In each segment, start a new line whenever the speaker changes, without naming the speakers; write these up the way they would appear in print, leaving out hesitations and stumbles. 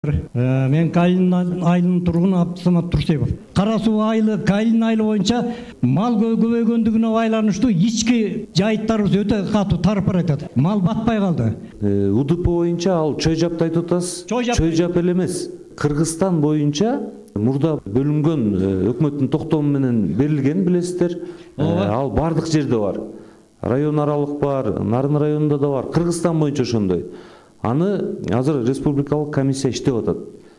Мен Калин айылынын тургуну Абдусамат Турсебов. Кара суу айылы Калин айылы боюнча мал көбөйгөндүгүнө байланыштуу ички жайыттарыбыз өтө катуу тарып баратат. Мал батпай калды.
УДП боюнча ал чөй жапты айтып атасыз. Чөй жап эле эмес. Кыргызстан боюнча мурда бөлүнгөн өкмөттүн токтому менен берилген билесиздер. Ал бардык жерде бар. Район аралык бар, Нарын районунда да бар. Кыргызстан боюнча ошондой. Аны азыр республикалык комиссия иштеп атат.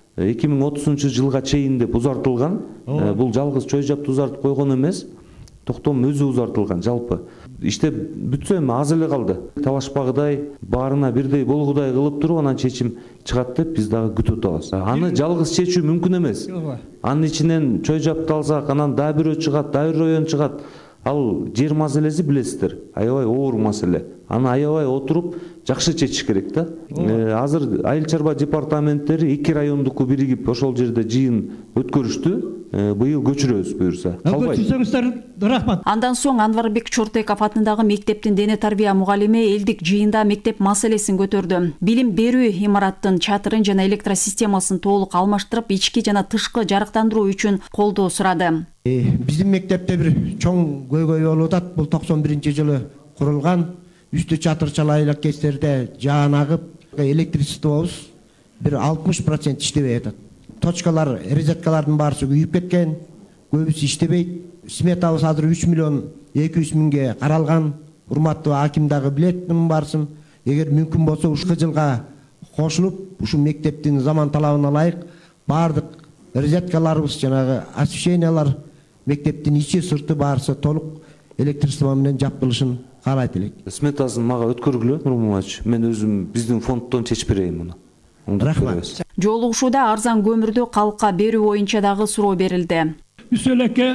2030 жылга чейин деп узартылган. Бул жалгыз чөй жапты узартып койгон эмес. Токтом өзү узартылган жалпы. Иштеп бүтсө эми аз эле калды. Талашпагыдай, баарына бирдей болгудай кылып туруп анан чечим чыгат деп биз дагы күтүп атабыз. Аны жалгыз чечүү мүмкүн эмес. Анын ичинен чөй жапты алсак, анан дагы бирөө чыгат, дагы бир район чыгат. Ал жер маселеси билесиздер, аябай оор маселе. Аны аябай отуруп жакшы чечиш керек да. Азыр айыл чарба департаменттери 2 райондуку биригип ошол жерде жыйын өткөрүштү. Быйыл көчүрөбүз буюрса. Калбайт.
Көчүрсөңүздөр рахмат.
Андан соң Анварбек Чортеков атындагы мектептин дене тарбия мугалими элдик жыйында мектеп маселесин көтөрдү. Билим берүү имараттын чатырын жана электросистемасын толук алмаштырып, ички жана тышкы жарыктандыруу үчүн колдоо сурады.
Биздин мектепте бир чоң көйгөй болуп атат. Бул 91-жылы курулган. Үстү чатырчалуу айлакестерде жаан агып, электричествобуз бир 60% иштебей атат. Точкалар, розеткалардын баарысы күйүп кеткен, көбүсү иштебейт. Сметабыз азыр 3 миллион 200 миңге каралган. Урматтуу аким дагы билет мунун баарысын. Эгер мүмкүн болсо ушул жылга кошулуп, ушул мектептин заман талабына ылайык баардык розеткаларыбыз, жанагы освещениялар, мектептин ичи сырты баарысы толук электричество менен жаптырылышын каалайт элек.
Сметасын мага өткөргүлө, Нурмумач. Мен өзүм биздин фонддон чечип берейин муну.
Рахмат.
Жолугушууда арзан көмүрдү калкка берүү боюнча дагы суроо берилди.
Үсөлеке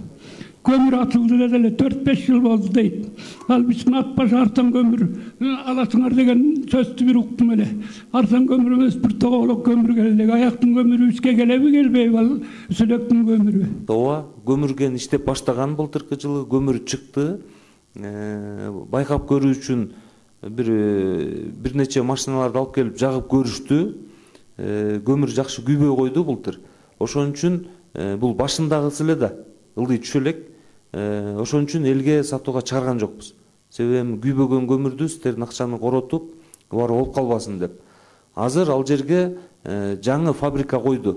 көмүр атылды деле 4-5 жыл болду дейт. Ал биздин атпаш арзан көмүр аласыңар деген сөздү бир уктум эле. Арзан көмүр эмес, бир тоголок көмүр келди. Аяктын көмүрү бизге келеби келбейби ал үсөлөктүн көмүрү?
Ооба, көмүрген иштеп баштаган былтыркы жылы көмүр чыкты. Байкап көрүү үчүн бир нече машиналарды алып келип жагып көрүштү. Көмүр жакшы күйбөй койду былтыр. Ошон үчүн бул башындагысы эле да ылдый түшө элек. Ошон үчүн элге сатууга чыгарган жокпуз. Себеби күйбөгөн көмүрдү сиздердин акчаны коротуп, баары болуп калбасын деп. Азыр ал жерге жаңы фабрика койду.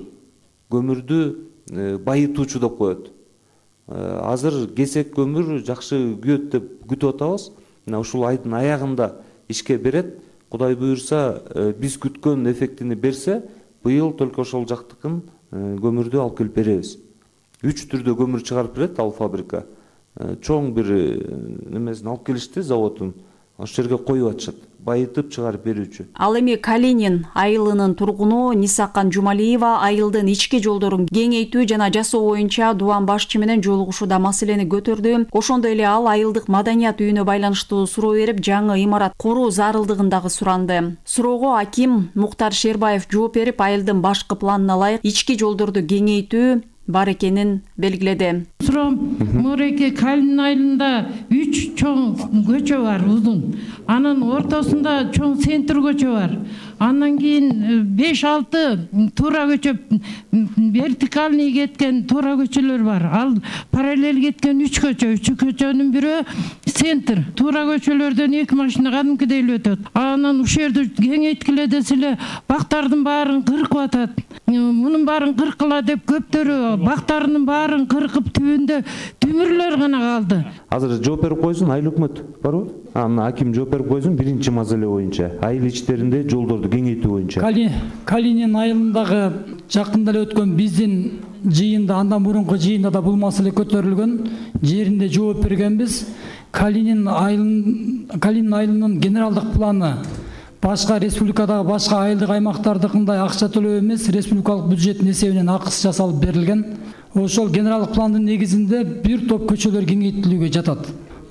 Көмүрдү байытуучу деп коет. Азыр кесек көмүр жакшы күйөт деп күтүп атабыз. Мына ушул айдын аягында ишке берет. Кудай буюрса, биз күткөн эффектини берсе, быйыл только ошол жактыкын көмүрдү алып келип беребиз. 3 түрдө көмүр чыгарып берет ал фабрика. Чоң бир немесин алып келишти, заводун. Ошол жерге коюп атышат. Байытып чыгарып берүүчү.
Ал эми Калинин айылынын тургуну Нисакан Жумалиева айылдын ички жолдорун кеңейтүү жана жасоо боюнча Дубан башчы менен жолугушууда маселени көтөрдү. Ошондой эле ал айылдык маданият үйүнө байланыштуу суроо берип, жаңы имарат куруу зарылдыгын дагы суранды. Суроого аким Муктар Шербаев жооп берип, айылдын башкы планына ылайык ички жолдорду кеңейтүү бар экенин белгиледи.
Суром Муреке Калин айылында 3 чоң көчө бар, узун. Анын ортосунда чоң центр көчө бар. Андан кийин 5-6 туура көчө, вертикальный кеткен туура көчөлөр бар. Ал параллель кеткен 3 көчө. 3 көчөнүн бирөө центр. Туура көчөлөрдөн 2 машина кадимкидей өтөт. Анан ушул жерди кеңейткиле деселе, бактардын баарын кыркып атат. Мунун баарын кыркыла деп көптөрү бактарынын баарын кыркып, түбүндө түмүрлөр гана калды.
Азыр жооп берип койсун айыл өкмөт барбы? Аны аким жооп берип койсун биринчи маселе боюнча. Айыл ичтеринде жолдорду кеңейтүү боюнча.
Калинин айылындагы жакында эле өткөн биздин жыйында, андан мурунку жыйында да бул маселе көтөрүлгөн. Жеринде жооп бергенбиз. Калинин айылынын генералдык планы башка республикадагы башка айылдык аймактардыкындай акча төлөө эмес, республикалык бюджеттин эсебинен акыс жасалып берилген. Ошол генералдык пландын негизинде бир топ көчөлөр кеңейтилүүгө жатат.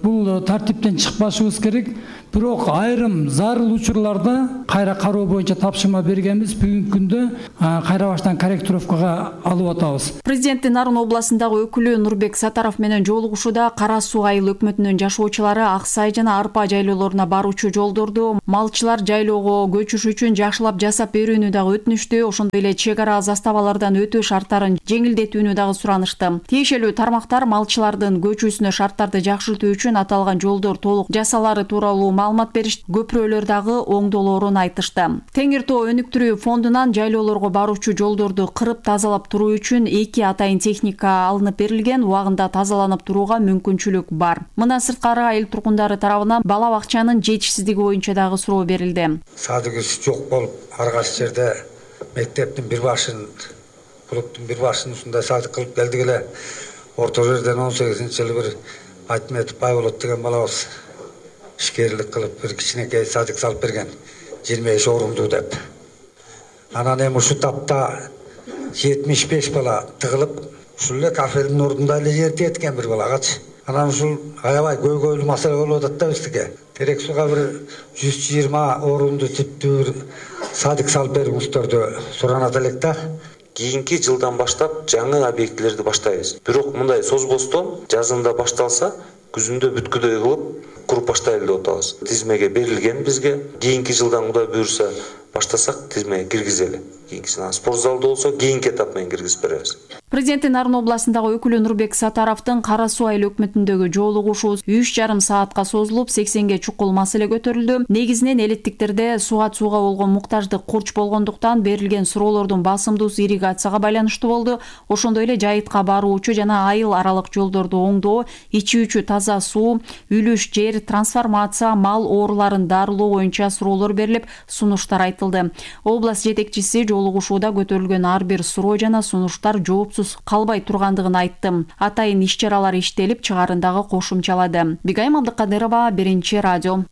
бул тартиптен чыкпашыбыз керек. Бирок айрым зарыл учурларда кайра кароо боюнча тапшырма бергенбиз. Бүгүнкү күндө кайра баштан корректировкага алып атабыз.
Президенттин Нарын областындагы өкүлү Нурбек Сатаров менен жолугушууда Кара Суу айыл өкмөтүнүн жашоочулары Ак Сай жана Арпа жайлоолоруна баруучу жолдорду малчылар жайлоого көчүш үчүн жакшылап жасап берүүнү дагы өтүнүштү. Ошондой эле чек ара заставалардан өтүү шарттарын жеңилдетүүнү дагы суранышты. Тиешелүү тармактар малчылардын көчүүсүнө шарттарды жакшыртуу үчүн аталган жолдор толук жасалары тууралуу маалымат беришти. Көпүрөлөр дагы оңдолоорун айтышты. Теңир Тоо өнүктүрүү фондунан жайлоолорго баруучу жолдорду кырып тазалап туруу үчүн 2 атайын техника алынып берилген, убагында тазаланып турууга мүмкүнчүлүк бар. Мындан сырткары айыл тургундары тарабынан бала бакчанын жетишсиздиги боюнча дагы суроо берилди.
Садыгыбыз жок болуп, ар кайсы жерде мектептин бир башын, клубтун бир башын ушундай садык кылып келдик эле. Орто жерден 18-жылы бир Айтметов Байболот деген балабыз ишкерлик кылып бир кичинекей садык салып берген, 25 орунду деп. Анан эми ушу тапта 75 бала тыгылып, ушул эле кафелдин ордунда эле жер тиеткен бир балагачы. Анан ушул аябай көйгөйлүү маселе болуп атат да бизге. Терек суга бир 120 орунду типтүү бир садык салып бериңиздерди суранат элек да.
Кийинки жылдан баштап жаңы объектилерди баштайбыз. Бирок мындай созбостон жазында башталса, күзүндө бүткүдөй кылып куруп баштайлы деп атабыз. Тизмеге берилген бизге. Кийинки жылдан Кудай буйрса баштасак тизмеге киргизели. Кийинкисин спорт залда болсо кийинки этап менен киргизип беребиз.
Президенттин Нарын областындагы өкүлү Нурбек Сатаровдун Кара Суу айыл өкмөтүндөгү жолугушуу 3,5 саатка созулуп, 80ге чукул маселе көтөрүлдү. Негизинен элиттиктерде сууга болгон муктаждык курч болгондуктан берилген суроолордун басымдуусу ирригацияга байланыштуу болду. Ошондой эле жайытка баруучу жана айыл аралык жолдорду оңдоо, ичүүчү таза суу, үлүш жер, трансформация, мал ооруларын дарылоо боюнча суроолор берилип, сунуштар айтылды. Област жетекчиси жолугушууда көтөрүлгөн ар бир суроо жана сунуштар жоопсуз калбай тургандыгын айтты. Атайын иш-чаралар иштелип, чыгарындагы кошумчалады. Бигайым Абдыкадырова, Биринчи радио.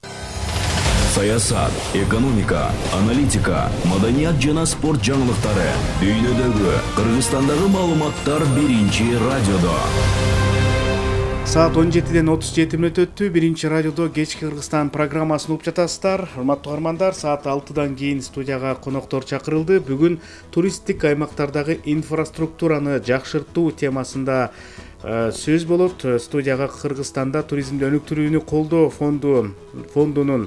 Саясат, экономика, аналитика, маданият жана спорт жаңылыктары, дүйнөдөгү, Кыргызстандагы маалыматтар Биринчи радиодо.
Саат 17-ден 37 мүнөт өттү. Биринчи радиодо кечки Кыргызстан программасын угуп жатасыздар. Урматтуу угармандар, саат 6-дан кийин студияга коноктор чакырылды. Бүгүн туристтик аймактардагы инфраструктураны жакшыртуу темасында сөз болот. Студияга Кыргызстанда туризмди өнүктүрүүнү колдоо фондунун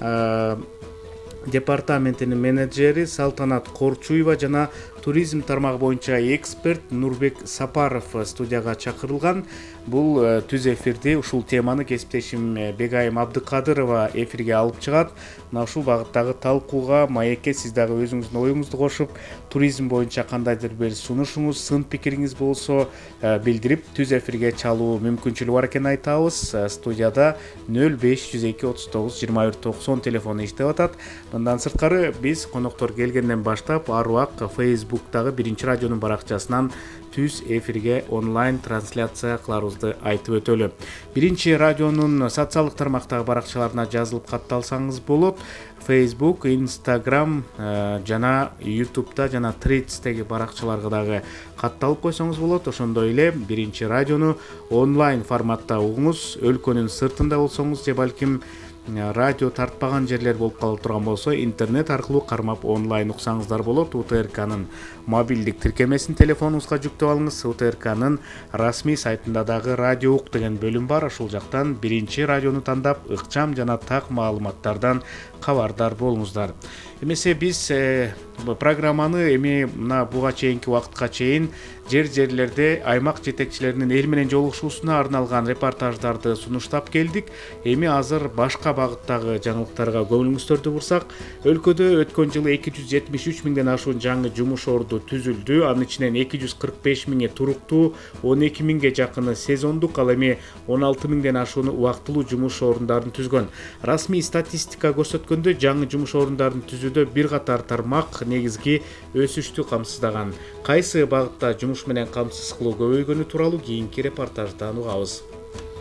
департаментинин менеджери Салтанат Корчуева жана туризм тармагы боюнча эксперт Нурбек Сапаров студияга чакырылган. Бул түз эфирди ушул теманы кесиптешим Бегайым Абдыкадырова эфирге алып чыгат. Мына ушул багыттагы талкууга маекке сиз дагы өзүңүздүн оюңузду кошуп, туризм боюнча кандайдыр бир сунушуңуз, сын пикириңиз болсо билдирип, түз эфирге чалуу мүмкүнчүлүгү бар экенин айтабыз. Студияда 0502 39 21 90 телефону иштеп атат. Мындан сырткары биз коноктор келгенден баштап ар убак Facebook'тагы Биринчи радионун баракчасынан түз эфирге онлайн трансляция кыларыбызды айтып өтөлү. Биринчи радионун социалдык тармактагы баракчаларына жазылып катталсаңыз болот. Facebook, Instagram жана YouTube'да жана Threads'теги баракчаларга дагы катталып койсоңуз болот. Ошондой эле Биринчи радиону онлайн форматта угуңуз. Өлкөнүн сыртында болсоңуз же балким радио тартпаган жерлер болуп калып турган болсо, интернет аркылуу кармап онлайн уксаңыздар болот. УТРКнын мобилдик тиркемесин телефонуңузга жүктөп алыңыз. УТРКнын расмий сайтында дагы радио ук деген бөлүм бар. Ошол жактан Биринчи радиону тандап, ыкчам жана так маалыматтардан кабардар болуңуздар. Эмесе биз программаны мына буга чейинки убакытка чейин жерлерде аймак жетекчилеринин эл менен жолугушуусуна арналган репортаждарды сунуштап келдик. Эми азыр башка багыттагы жаңылыктарга көңүлүңүздөрдү бурсак, өлкөдө өткөн жылы 273 миңден ашуун жаңы жумуш орду түзүлдү. Анын ичинен 245 миңи туруктуу, 12 миңге жакыны сезондук, ал эми 16 миңден ашууну убактылуу жумуш орундарын түзгөн. Расмий статистика көрсөткөндө жаңы жумуш орундарын түзүүдө бир катар тармак негизги өсүштү камсыздаган. Кайсы багытта жумуш менен камсыз кылуу көбөйгөнү тууралуу кийинки репортаждан угабыз.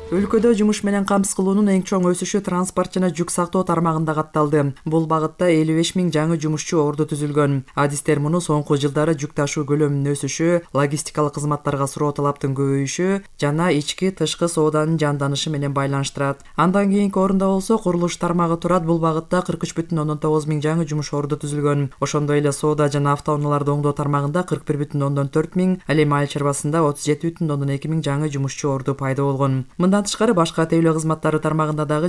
Өлкөдө жумуш менен камсыз кылуунун эң чоң өсүшү транспорт жана жүк сактоо тармагында катталды. Бул багытта 55 000 жаңы жумушчу орду түзүлгөн. Адистер муну соңку жылдары жүк ташуу көлөмүнүн өсүшү, логистикалык кызматтарга суроо талаптын көбөйүшү жана ички тышкы сооданын жанданышы менен байланыштырат. Андан кийинки орунда болсо курулуш тармагы турат. Бул багытта 43,9 миң жаңы жумуш орду түзүлгөн. Ошондой эле соода жана автоунааларды оңдоо тармагында 41,4 миң, ал эми айыл чарбасында 37,2 миң жаңы жумушчу орду пайда болгон. Мындан тышкары башка тейлөө кызматтары тармагында дагы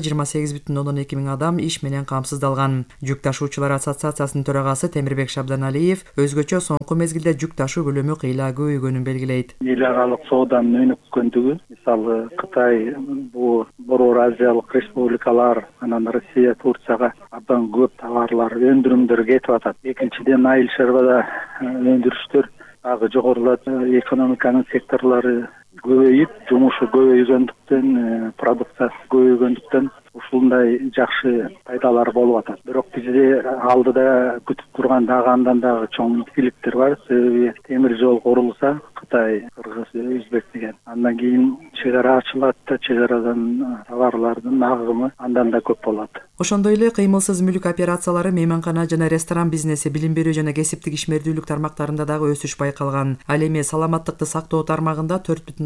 28,2 миң адам иш менен камсыздалган. Жүк ташуучулар ассоциациясынын төрагасы Темирбек Шабданалиев өзгөчө соңку мезгилде жүк ташуу көлөмү кыйла көбөйгөнүн белгилейт.
Эл аралык сооданын өнүккөндүгү, мисалы Кытай, бул Борбор Азиялык республикалар, анан Россия, Турцияга абдан көп товарлар, өндүрүмдөр кетип атат. Экинчиден айыл чарбада өндүрүштөр дагы жогорулат, экономиканын секторлору көбөйүп, жумушу көбөйгөндүктөн, продукциясы көбөйгөндүктөн ушундай жакшы пайдалар болуп атат. Бирок бизде алдыда күтүп турган дагы андан дагы чоң ийгиликтер бар. Себеби темир жол курулса, Кытай, Кыргыз, Өзбек деген. Андан кийин чек ара ачылат да, чек арадан товарлардын агымы андан да көп болот.
Ошондой эле кыймылсыз мүлк операциялары, мейманкана жана ресторан бизнеси, билим берүү жана кесиптик ишмердүүлүк тармактарында дагы өсүш байкалган. Ал эми саламаттыкты сактоо тармагында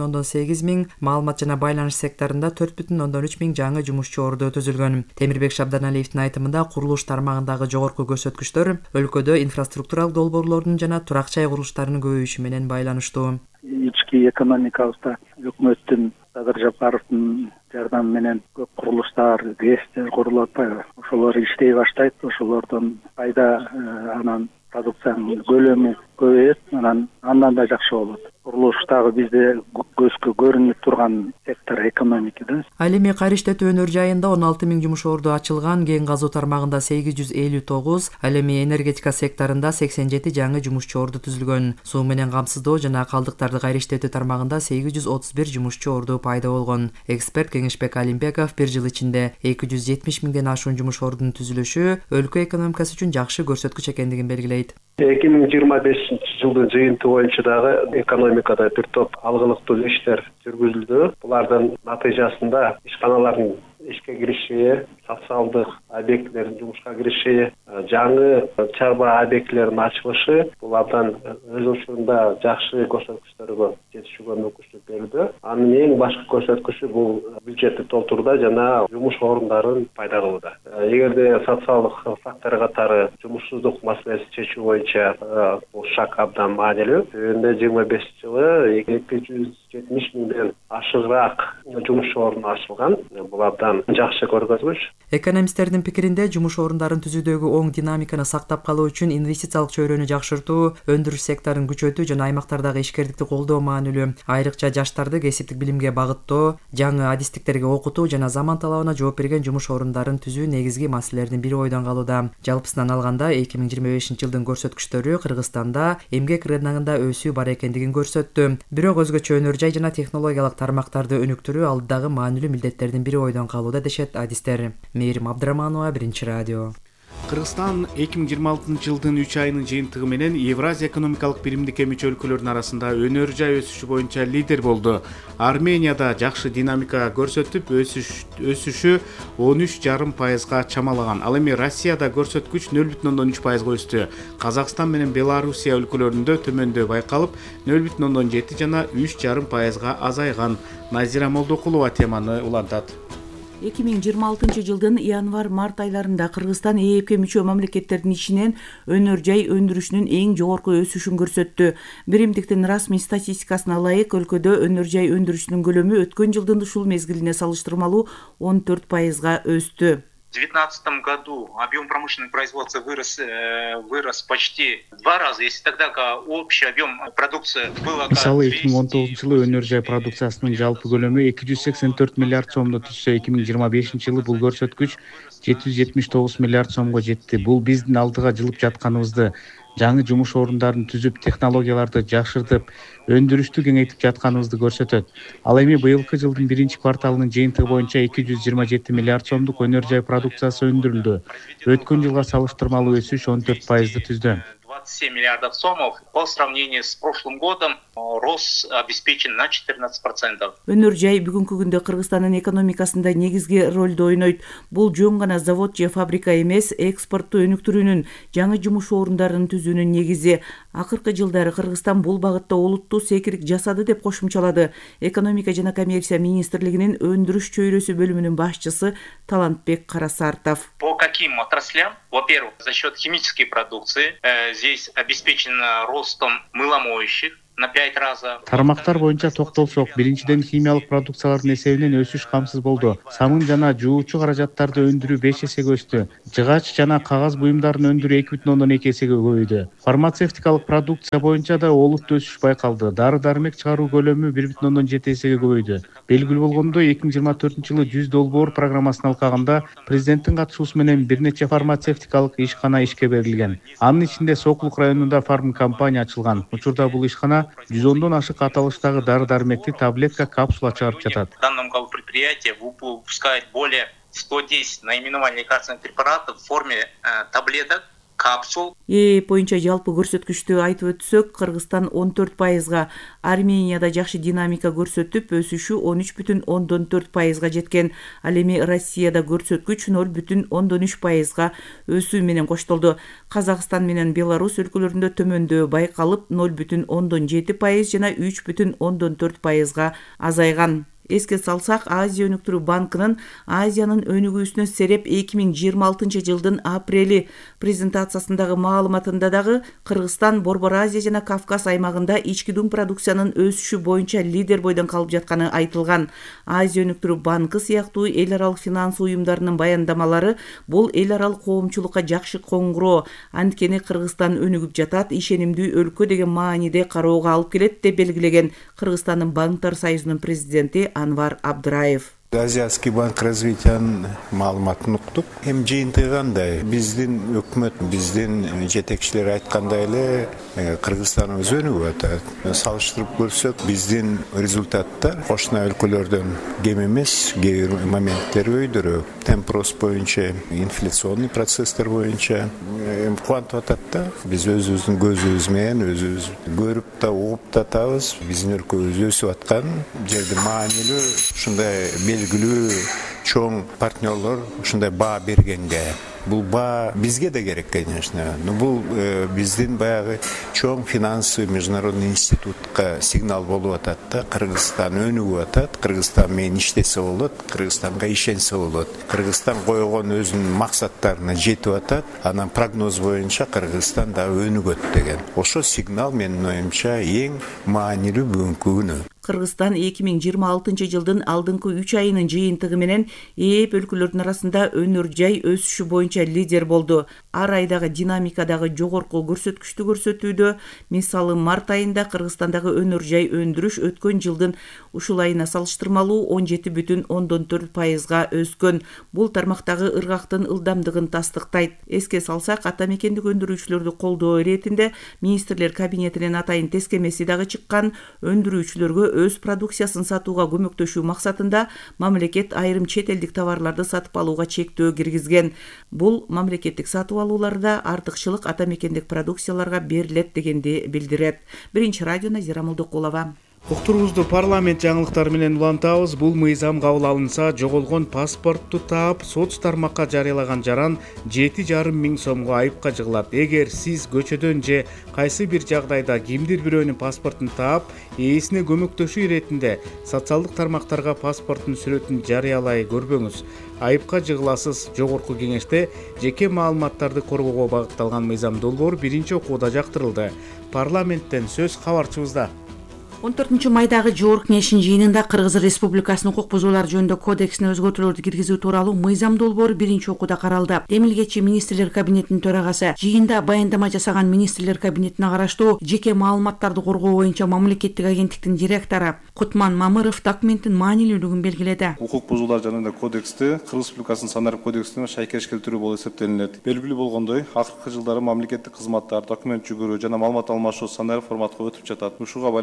4,8 миң, маалымат жана байланыш секторунда 4,3 миң жаңы жумушчу орду түзүлгөн. Темирбек Шабданалиевдин айтымында курулуш тармагындагы жогорку көрсөткүчтөр өлкөдө инфраструктуралык долбоорлордун жана турак жай курулуштарынын көбөйүшү менен байланыштуу.
Ички экономикабызда өкмөттүн Садыр Жапаровдун жардамы менен көп курулуштар, ГЭСтер курулуп атпайбы? Ошолор иштей баштайт, ошолордон пайда, анан продукциянын көлөмү көбөйөт, андан да жакшы болот. Курулуш дагы бизде көзгө көрүнүп турган сектор экономикада.
Ал эми Кариштетүү өнөр жайында 16 миң жумуш орду ачылган, кен казуу тармагында 859, ал эми энергетика секторунда 87 жаңы жумушчу орду түзүлгөн. Суу менен камсыздоо жана калдыктарды кайриштетүү тармагында 831 жумушчу орду пайда болгон. Эксперт Кеңешбек Алимбеков бир жыл ичинде 270 миңден ашуун жумуш ордунун түзүлүшү өлкө экономикасы үчүн жакшы көрсөткүч экендигин белгилейт.
2025 жылдын жыйынтыгы боюнча дагы экономикада бир топ алгылыктуу иштер жүргүзүлдү. Булардын натыйжасында ишканалардын ишке кириши, социалдык объектилердин жумушка кириши, жаңы чарба объектилеринин ачылышы, бул абдан өз учурунда жакшы көрсөткүчтөргө жетишүүгө мүмкүнчүлүк берүүдө. Анын эң башкы көрсөткүчү бул бюджетти толтурууда жана жумуш орундарын пайда кылууда. Эгерде социалдык фактор катары жумушсуздук маселесин чечүү боюнча бул шаг абдан маанилүү. Төбөндө 25 жылы 270 миңден ашыгыраак жумуш орду ачылган. Бул абдан жакшы көрсөткүч.
Экономисттердин пикиринде жумуш орундарын түзүүдөгү оң динамиканы сактап калуу үчүн инвестициялык чөйрөнү жакшыртуу, өндүрүш секторун күчөтүү жана аймактардагы ишкердикти колдоо маанилүү. Айрыкча жаштарды кесиптик билимге багыттоо, жаңы адистиктерге окутуу жана заман талабына жооп берген жумуш орундарын түзүү негизги маселелердин бири ойдон калууда. Жалпысынан алганда 2025 жылдын көрсөткүчтөрү Кыргызстанда эмгек рыногунда өсүү бар экендигин көрсөттү. Бирок өзгөчө өнөр жай жана технологиялык тармактарды өнүктүрүү алдыдагы маанилүү милдеттердин бири ойдон калууда дешет адистер. Мээрим Абдыраманова, Биринчи радио.
Кыргызстан 2026 жылдын 3 айынын жыйынтыгы менен Евразия экономикалык биримдикке мүчө өлкөлөрдүн арасында өнөр жай өсүшү боюнча лидер болду. Арменияда жакшы динамика көрсөтүп, өсүшү 13,5%га чамалаган. Ал эми Россияда көрсөткүч 0,3%га өстү. Казакстан менен Белоруссия өлкөлөрүндө төмөндөө байкалып, 0,7 жана 3,5%га азайган. Назира Молдокулова теманы улантат.
2026 жылдын январь-март айларында Кыргызстан ЭЭПке мүчө мамлекеттердин ичинен өнөр жай өндүрүшүнүн эң жогорку өсүшүн көрсөттү. Биримдиктин расмий статистикасына ылайык өлкөдө өнөр жай өндүрүшүнүн көлөмү өткөн жылдын ушул мезгилине салыштырмалуу 14%га өстү.
В 2019 году объем промышленного производства вырос почти в 2 раза, если тогда общий объем продукции было...
Мисалы 2019 жылы өнөр жай продукциясынын жалпы көлөмү 284 миллиард сомду түзсө, 2025 жылы бул көрсөткүч 779 миллиард сомго жетти. Бул биздин алдыга жылып жатканыбызды, жаңы жумуш орундарын түзүп, технологияларды жакшыртып, өндүрүштү кеңейтип жатканыбызды көрсөтөт. Ал эми быйылкы жылдын 1-кварталынын жыйынтыгы боюнча 227 миллиард сомдук өнөр жай продукциясы өндүрүлдү. Өткөн жылга салыштырмалуу өсүш 14%ды түздү.
27 миллиардов сомов. По сравнению с прошлым годом рост обеспечен на 14%.
Өнөр жай бүгүнкү күндө Кыргызстандын экономикасында негизги ролду ойнойт. Бул жөн гана завод же фабрика эмес, экспортту өнүктүрүүнүн, жаңы жумуш орундарынын түзүүнүн негизи. Акыркы жылдары Кыргызстан бул багытта олуттуу секирик жасады деп кошумчалады экономика жана коммерция министрлигинин өндүрүш чөйрөсү бөлүмүнүн башчысы Талантбек Карасартов.
По каким отраслям? Во-первых, за счет химической продукции. Здесь обеспечен ростом мыломоющих на 5 раза.
Тармактар боюнча токтолсок, биринчиден химиялык продукциялардын эсебинен өсүш камсыз болду. Самын жана жуучу каражаттарды өндүрүү 5 эсеге өстү. Жыгач жана кагаз буюмдарын өндүрүү 2,2 эсеге көбөйдү. Фармацевтикалык продукция боюнча да олуттуу өсүш байкалды. Дары-дармек чыгаруу көлөмү 1,7 эсеге көбөйдү. Белгилүү болгондой, 2024-жылы 100 долбоор программасын алкаганда президенттин катышуусу менен бир нече фармацевтикалык ишкана ишке берилген. Анын ичинде Сокулук районунда фарм компания ачылган. Учурда бул ишкана 110дон ашык аталыштагы дары-дармекти таблетка, капсула чыгарып жатат.
В данном предприятии выпускает более 110 наименований лекарственных препаратов в форме таблеток, капсул.
Боюнча жалпы көрсөткүчтү айтып өтсөк, Кыргызстан 14%, Арменияда жакшы динамика көрсөтүп, өсүшү 13,4%га жеткен. Ал эми Россияда көрсөткүч 0,13%га өсүү менен коштолду. Казакстан менен Беларусь өлкөлөрүндө төмөндөө байкалып 0,7% жана 3,4%га азайган. Эске салсак, Азия өнүктүрүү банкынын Азиянын өнүгүүсүнө сереп 2026 жылдын апрели презентациясындагы маалыматында дагы Кыргызстан Борбор Азия жана Кавказ аймагында ички дум продукциянын өсүшү боюнча лидер бойдон калып жатканы айтылган. Азия өнүктүрүү банкы сыяктуу эл аралык финанс уюмдарынын баяндамалары бул эл аралык коомчулукка жакшы коңгуроо, анткени Кыргызстан өнүгүп жатат, ишенимдүү өлкө деген мааниде кароого алып келет деп белгилеген Кыргызстандын банктар союзунун президенти Анвар Абдраев.
Азиатский банк развитиянын маалыматын уктук. Эми жыйынтыгандай биздин өкмөт, биздин жетекчилер айткандай эле Кыргызстаныбыз өнүгүп атат. Салыштырып көрсөк, биздин результаттар кошуна өлкөлөрдөн кем эмес, кээ бир моменттер өйдөрөөк. Темп рост боюнча, инфляционный процесстер боюнча кубантып атат да. Биз өзүбүздүн көзүбүз менен өзүбүз көрүп да, угуп да атабыз. Биздин өлкөбүз өсүп аткан жерде маанилүү ушундай белгилүү чоң партнерлор ушундай баа бергенге. Бул баа бизге да керек, конечно. Но бул биздин баягы чоң финансовый международный институтка сигнал болуп атат да. Кыргызстан өнүгүп атат, Кыргызстан менен иштесе болот, Кыргызстанга ишенсе болот. Кыргызстан койгон өзүнүн максаттарына жетип атат, анан прогноз боюнча Кыргызстан да өнүгөт деген. Ошо сигнал менин оюмча эң маанилүү бүгүнкү күнү.
Кыргызстан 2026 жылдын алдыңкы 3 айынын жыйынтыгы менен ээп өлкөлөрдүн арасында өнөр жай өсүшү боюнча лидер болду. Ар айдагы динамикадагы жогорку көрсөткүчтү көрсөтүүдө. Мисалы, март айында Кыргызстандагы өнөр жай өндүрүш өткөн жылдын ушул айына салыштырмалуу 17,4%га өскөн. Бул тармактагы ыргактын ылдамдыгын тастыктайт. Эске салсак, ата мекендик өндүрүүчүлөрдү колдоо иретинде министрлер кабинетинен атайын тескемеси дагы чыккан. Өндүрүүчүлөргө өз продукциясын сатууга көмөктөшүү максатында мамлекет айрым чет элдик товарларды сатып алууга чектөө киргизген. Бул мамлекеттик сатып алууларда артыкчылык ата мекендик продукцияларга берилет дегенди билдирет. Биринчи радио Назира Молдокулова.
Уктуруубузду парламент жаңылыктары менен улантабыз. Бул мыйзам кабыл алынса, жоголгон паспортту таап, соц тармакка жарыялаган жаран 7,5 миң сомго айыпка жыгылат. Эгер сиз көчөдөн же кайсы бир жагдайда кимдир бирөөнүн паспортун таап, ээсине көмөктөшүү иретинде социалдык тармактарга паспорттун сүрөтүн жарыялай көрбөңүз, айыпка жыгыласыз. Жогорку кеңеште жеке маалыматтарды коргоого багытталган мыйзам долбоор биринчи окууда жактырылды. Парламенттен сөз кабарчыбызда.
14 майдагы жогорку кеңештин жыйынында Кыргыз Республикасынын укук бузуулар жөнүндө кодексине өзгөртүүлөрдү киргизүү тууралуу мыйзам долбоору биринчи окууда каралды. Демилгечи министрлер кабинетинин төрагасы жыйында баяндама жасаган министрлер кабинетине караштуу жеке маалыматтарды коргоо боюнча мамлекеттик агенттиктин директору Кутман Мамыров документтин маанилүүлүгүн белгиледи.
Укук бузуулар жөнүндө кодексти Кыргыз Республикасынын санарып кодексине шайкеш келтирүү болуп эсептелинет. Белгилүү болгондой, акыркы жылдары мамлекеттик кызматтар, документ жүгүрүү жана маалымат алмашуу санарып форматка өтүп жатат. Ушуга байланыштуу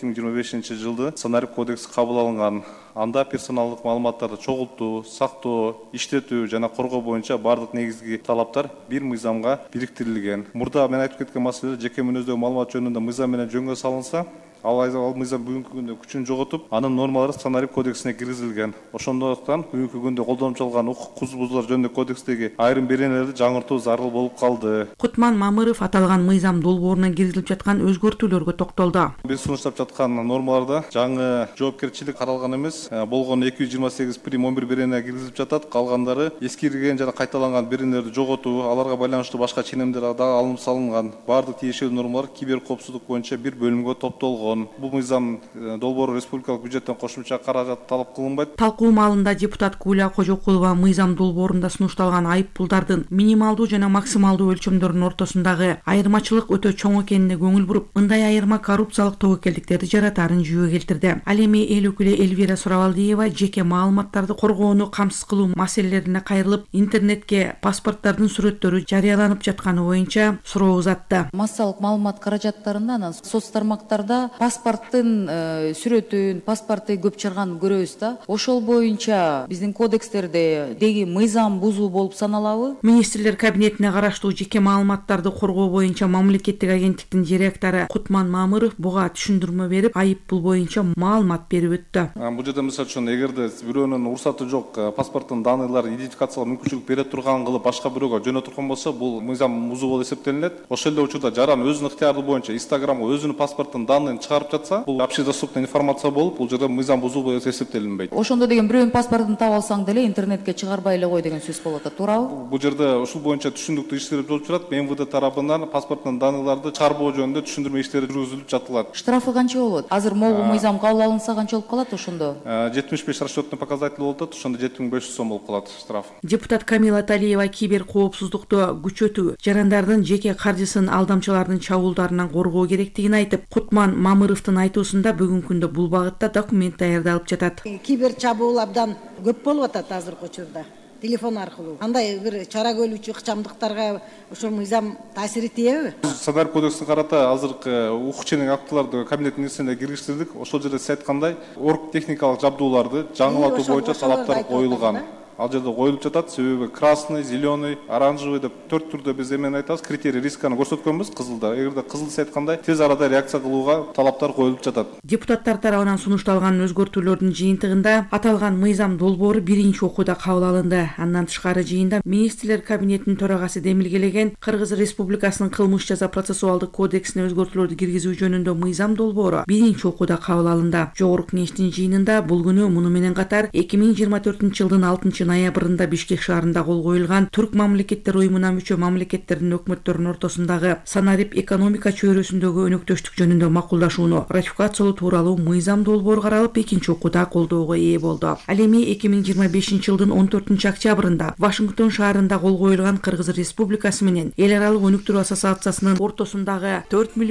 2025 жылды санарип кодекси кабыл алынган. Анда персоналдык маалыматтарды чогултуу, сактоо, иштетүү жана коргоо боюнча бардык негизги талаптар бир мыйзамга бириктирилген. Мурда мен айтып кеткен маселелер жеке мүнөздөгү маалымат жөнүндө мыйзам менен жөнгө салынса, ал мыйзам бүгүнкү күндө күчүн жоготуп, анын нормалары санарип кодексине киргизилген. Ошондуктан бүгүнкү күндө колдончу укук бузуулар жөнүндө кодекстеги айрым беренелерди жаңыртуу зарыл болуп калды.
Кутман Мамыров аталган мыйзам долбооруна киргизилип жаткан өзгөртүүлөргө токтолду.
Биз сунуштап жаткан нормаларда жаңы жоопкерчилик каралган эмес, болгон 228 прим 11 берене киргизилип жатат. Калгандары эскирген жана кайталанган беренелерди жоготуу, аларга байланыштуу башка ченемдер да алынып салынган. Бардык тиешелүү нормалар кибер коопсуздук боюнча бир бөлүмгө топтолгон. Бул мыйзам долбоору республикалык бюджеттен кошумча каражат талап кылынбайт.
Талкуу маалында депутат Гуля Кожокулова мыйзам долбоорунда сунушталган айыппулдардын минималдуу жана максималдуу өлчөмдөрүнүн ортосундагы айырмачылык өтө чоң экенине көңүл буруп, мындай айырма коррупциялык тобокелдиктерди жаратарын жүйө келтирди. Ал эми эл өкүлү Элвира Сурабалдиева жеке маалыматтарды коргоону камсыз кылуу маселелерине кайрылып, интернетке паспорттардын сүрөттөрү жарыяланып жатканы боюнча суроо узатты.
Массалык маалымат каражаттарында анан соц тармактарда паспорттун сүрөтүн, паспортты көп чыгарганын көрөбүз да. Ошол боюнча биздин кодекстерде деги мыйзам бузуу болуп саналабы?
Министрлер кабинетине караштуу жеке маалыматтарды коргоо боюнча мамлекеттик агенттиктин директору Кутман Мамыров буга түшүндүрмө берип, айыппул боюнча маалымат берип өттү.
Бул жерде мисалы үчүн эгерде бирөөнүн уруксаты жок, паспорттун данныйларын идентификациялоо мүмкүнчүлүк бере турган кылып башка бирөөгө жөнөтүргөн болсо, бул мыйзам бузуу болуп эсептелинет. Ошол эле учурда жаран өзүнүн ыктыяры боюнча Инстаграмга өзүнүн паспорттун данныйын чыгарып жатса, бул общедоступный информация болуп, бул жерде мыйзам бузуу болуп эсептелинбейт.
Ошондо деген бирөөнүн паспортун таап алсаң деле интернетке чыгарбай эле кой деген сөз болот, туурабы?
Бул жерде ушул боюнча түшүндүктүү иштер болуп жатат. МВД тарабынан паспорттун данныйларды чыгарбоо жөнүндө түшүндүрмө иштери жүргүзүлүп жатылат.
Штрафы канча болот? Азыр могу мыйзам кабыл алынса канча болуп калат ошондо?
75 расчетный показатель болуп атат, ошондо 7500 сом болуп калат штраф.
Депутат Камила Талиева кибер коопсуздукту күчөтүү, жарандардын жеке каржысын алдамчылардын чабуулдарынан коргоо керектигин айтып, Кутман Мамыровдун айтуусунда бүгүнкү күндө бул багытта документ даярдалып жатат.
Кибер чабуул абдан көп болуп атат азыркы учурда. Телефон аркылуу. Андай бир чара көрүүчү ыкчамдыктарга ошол мыйзам таасир этеби?
Санарип кодексин карата азыркы укук ченен актыларды кабинет министрлигине киргиздирдик. Ошол жерде сиз айткандай, орг техникалык жабдууларды жаңылатуу боюнча талаптар коюлган. Ал жерде коюлуп жатат. Себеби красный, зеленый, оранжевый деп 4 түрдө биз эмени айтабыз, критерий рисканы көрсөткөнбүз кызылда. Эгерде кызыл сиз айткандай тез арада реакция кылууга талаптар коюлуп жатат.
Депутаттар тарабынан сунушталган өзгөртүүлөрдүн жыйынтыгында аталган мыйзам долбоору биринчи окууда кабыл алынды. Андан тышкары жыйында министрлер кабинетинин төрагасы демилгелеген Кыргыз Республикасынын кылмыш жаза процессуалдык кодексине өзгөртүүлөрдү киргизүү жөнүндө мыйзам долбоору биринчи окууда кабыл алынды. Жогорку кеңештин жыйынында бул күнү муну менен катар 2024-жылдын 6 ноябрында Бишкек шаарында кол коюлган Түрк мамлекеттер уюмуна мүчө мамлекеттердин өкмөттөрүнүн ортосундагы санарип экономика чөйрөсүндөгү өнөктөштүк жөнүндө макулдашууну ратификациялоо тууралуу мыйзам долбоору каралып экинчи окууда колдоого ээ болду. Ал эми 2025-жылдын 14 октябрында Вашингтон шаарында кол коюлган Кыргыз Республикасы менен эл аралык өнүктүрүү ассоциациясынын ортосундагы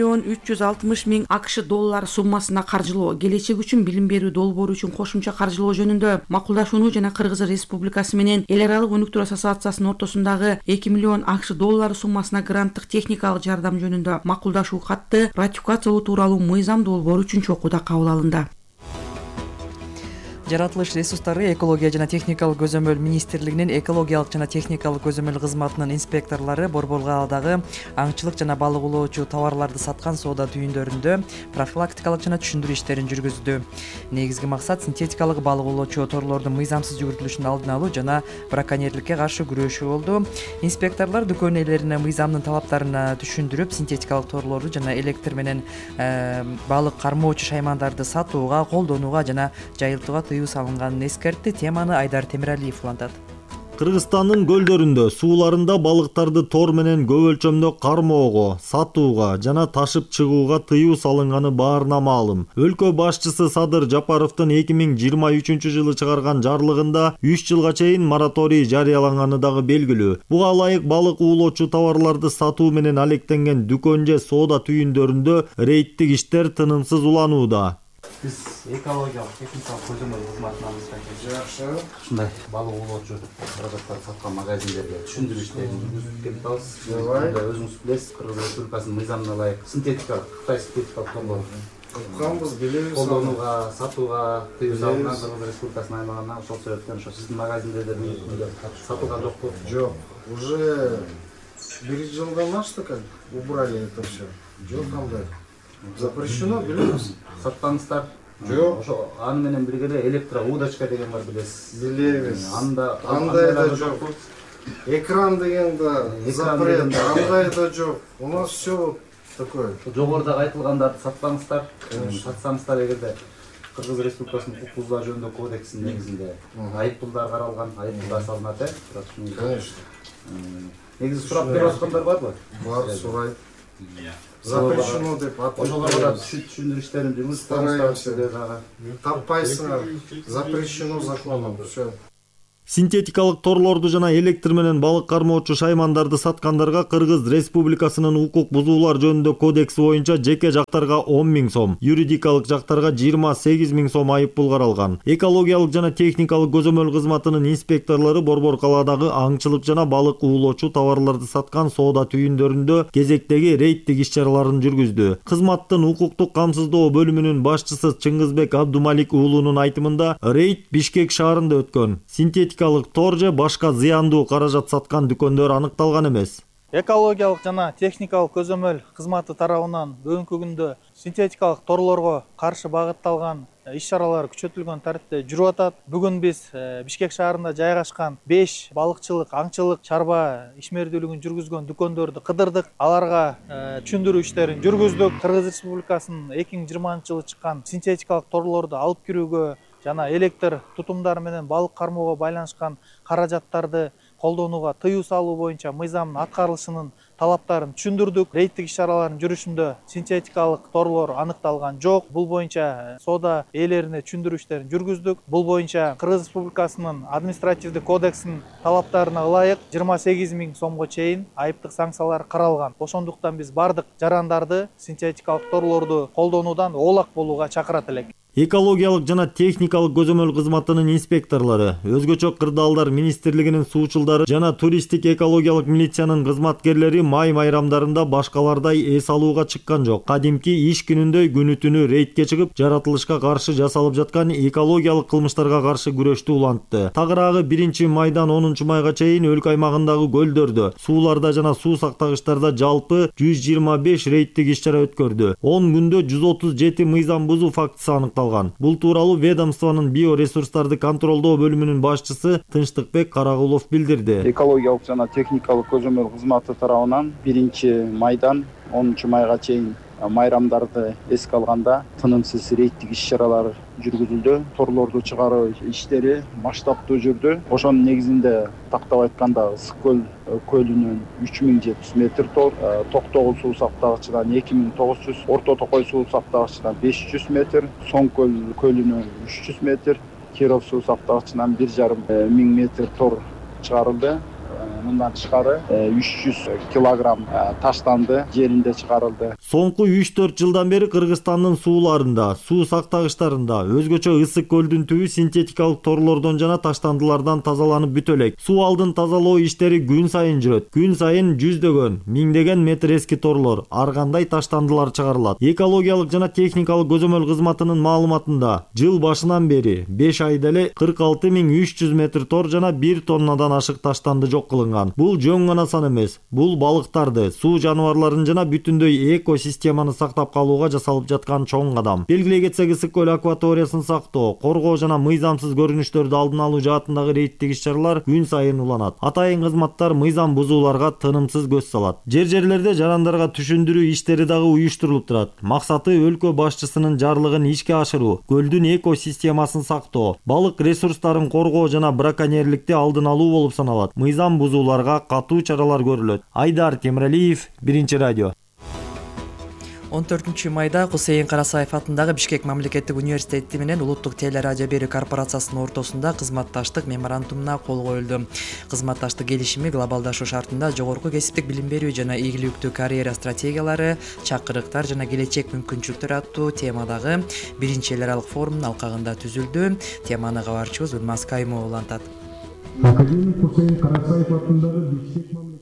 4.360.000 АКШ доллары суммасына каржылоо, келечек үчүн билим берүү долбоору үчүн кошумча каржылоо жөнүндө макулдашууну жана Кыргыз Республикасы менен эл аралык өнүктүрүү ассоциациясынын ортосундагы 2 миллион АКШ доллары суммасына гранттык техникалык жардам жөнүндө макулдашуу катты ратификациялоо тууралуу мыйзам долбоору үчүнчү окууда кабыл алынды.
Жаратылыш ресурстары экология жана техникалык көзөмөл министрлигинин экологиялык жана техникалык көзөмөл кызматынын инспекторлору Борбор каладагы аңчылык жана балык улоочу товарларды саткан соода түйүндөрүндө профилактикалык жана түшүндүрүү иштерин жүргүздү. Негизги максат синтетикалык балык улоочу торлордун мыйзамсыз жүгүртүлүшүнүн алдын алуу жана браконьерликке каршы күрөшүү болду. Инспекторлор дүкөн ээлерине мыйзамдын талаптарын түшүндүрүп, синтетикалык торлорду жана электр менен балык кармоочу шаймандарды сатууга, колдонууга жана жайылтууга салынганын эскертти. Теманы Айдар Темиралиев улантат.
Кыргызстандын көлдөрүндө, сууларында балыктарды тор менен көп өлчөмдө кармоого, сатууга жана ташып чыгууга тыюу салынганы баарына маалым. Өлкө башчысы Садыр Жапаровдун 2023-жылы чыгарган жарлыгында 3 жылга чейин мораторий жарыяланганы дагы белгилүү. Буга ылайык балык уулоочу товарларды сатуу менен алектенген дүкөн же соода түйүндөрүндө рейдтик иштер тынымсыз уланууда.
Biz экологиялык техникалык көзөмөл кызматынабыз. Жакшы. Ушундай балык улоочу каражаттарды саткан магазиндерге түшүндүрүү иштерин жүргүзүп келатабыз. Өзүңүз билесиз, Кыргыз Республикасынын мыйзамына ылайык синтетикалык, Кытай синтетикалык торлор
кылганбыз, билебиз.
Колдонууга, сатууга тыюу салынган Кыргыз Республикасынын аймагына ошол себептен ошо сиздин магазиндерде сатылган жокпу?
Жок, уже 1 жылдан ашты, как убрали это все. Жок, кандай. Запрещено, билебиз.
Сатпаңыздар.
Жок.
Ошо аны менен бирге эле электроудочка деген бар, билесиз.
Билебиз.
Андай
да жок. Экран деген да запрет, андай да жок. У нас все такое.
Жогоруда айтылгандарды сатпаңыздар. Сатсаңыздар эгерде Кыргыз Республикасынын укук бузуулар жөнүндө кодексинин негизинде айыппулдар каралган, айыппулдар салынат,
Конечно.
Негизи сурап берип аткандар барбы?
Бар, сурайт. Запрещено деп
ошолорго түшүндүрүштөрүн
стараемся. Таппайсыңар. Запрещено законом. Все.
Синтетикалык торлорду жана электр менен балык кармоочу шаймандарды саткандарга Кыргыз Республикасынын укук бузуулар жөнүндө кодекси боюнча жеке жактарга 10 000 сом, юридикалык жактарга 28 000 сом айыппул каралган. Экологиялык жана техникалык көзөмөл кызматынын инспекторлору Борбор калаадагы аңчылык жана балык уулоочу товарларды саткан соода түйүндөрүндө кезектеги рейдтик иш-чараларын жүргүздү. Кызматтын укуктук камсыздоо бөлүмүнүн башчысы Чыңгызбек Абдумалик уулунун айтымында рейд Бишкек шаарында өткөн. Синтетикалык тор же башка зыяндуу каражат саткан дүкөндөр аныкталган эмес.
Экологиялык жана техникалык көзөмөл кызматы тарабынан бүгүнкү күндө синтетикалык торлорго каршы багытталган иш-чаралар күчөтүлгөн тарипте жүрүп атат. Бүгүн биз Бишкек шаарында жайгашкан 5 балыкчылык, аңчылык, чарба ишмердүүлүгүн жүргүзгөн дүкөндөрдү кыдырдык. Аларга түшүндүрүү иштерин жүргүздүк. Кыргыз Республикасынын 2020-жылы чыккан синтетикалык торлорду алып кирүүгө жана электр тутумдары менен балык кармоого байланышкан каражаттарды колдонууга тыюу салуу боюнча мыйзамдын аткарылышынын талаптарын түшүндүрдүк. Рейдтик иш-чаралардын жүрүшүндө синтетикалык торлор аныкталган жок. Бул боюнча соода ээлерине түшүндүрүү иштерин жүргүздүк. Бул боюнча Кыргыз Республикасынын административдик кодексинин талаптарына ылайык 28 000 сомго чейин айыптык санкциялар каралган. Ошондуктан биз бардык жарандарды синтетикалык торлорду колдонуудан оолак болууга чакырат элек.
Экологиялык жана техникалык көзөмөл кызматынын инспекторлору, өзгөчө кырдаалдар министрлигинин суучулдары жана туристтик экологиялык милициянын кызматкерлери май майрамдарында башкалардай эс алууга чыккан жок. Кадимки иш күнүндөй күнү түнү рейдке чыгып, жаратылышка каршы жасалып жаткан экологиялык кылмыштарга каршы күрөштү улантты. Тагыраагы 1-майдан 10-майга чейин өлкө аймагындагы көлдөрдө, сууларда жана суу сактагычтарда жалпы 125 рейдтик иш-чара өткөрдү. 10 күндө 137 мыйзам бузуу фактысы аныкталды. Бул тууралуу ведомствонун биоресурстарды контролдоо бөлүмүнүн башчысы Тынчтыкбек Карагулов билдирди.
Экологиялык жана техникалык көзөмөл кызматы тарабынан 1-майдан 10-майга чейин майрамдарды эске алганда тынымсыз рейдтик иш-чаралар жүргүзүлдү. Торлорду чыгаруу иштери масштабтуу жүрдү. Ошонун негизинде тактап айтканда Ысык көл көлүнөн 3700 метр тор, Токтогул суу сактагычынан 2900, Орто Токой суу сактагычынан 500 метр, Соң көл көлүнөн 300 метр, Киров суу сактагычынан 1,5 миң метр тор чыгарылды. Мындан тышкары 300 килограмм таштанды жеринде чыгарылды.
Соңку 3-4 жылдан бери Кыргызстандын сууларында, суу сактагычтарында, өзгөчө Ысык көлдүн түбү синтетикалык торлордон жана таштандылардан тазаланып бүтө элек. Суу алдын тазалоо иштери күн сайын жүрөт. Күн сайын жүздөгөн, миңдеген метр эски торлор, ар кандай таштандылар чыгарылат. Экологиялык жана техникалык көзөмөл кызматынын маалыматында жыл башынан бери 5 айда эле 46 300 метр тор жана 1 тоннадан ашык таштанды жок кылынган. Бул жөн гана сан эмес. Бул балыктарды, суу жаныбарларын жана бүтүндөй экосистеманы сактап калууга жасалып жаткан чоң кадам. Белгилей кетсек, Ысык көл акваториясын сактоо, коргоо жана мыйзамсыз көрүнүштөрдү алдын алуу жаатындагы рейдтик иш-чаралар күн сайын уланат. Атайын кызматтар мыйзам бузууларга тынымсыз көз салат. Жер-жерлерде жарандарга түшүндүрүү иштери дагы уюштурулуп турат. Максаты өлкө башчысынын жарлыгын ишке ашыруу, көлдүн экосистемасын сактоо, балык ресурстарын коргоо жана браконьерликти алдын алуу болуп саналат. Мыйзам бузууларга катуу чаралар көрүлөт. Айдар Темиралиев, 1-радио.
14-майда Кусейин Карасаев атындагы Бишкек мамлекеттик университети менен Улуттук телерадио берүү корпорациясынын ортосунда кызматташтык меморандумуна кол коюлду. Кызматташтык келишими глобалдашуу шартында жогорку кесиптик билим берүү жана ийгиликтүү карьера стратегиялары, чакырыктар жана келечек мүмкүнчүлүктөр аттуу темадагы 1-эл аралык форумдун алкагында түзүлдү. Теманы кабарчыбыз Улмаз Каймова улантат.
Академик Кусейин Карасаев атындагы Бишкек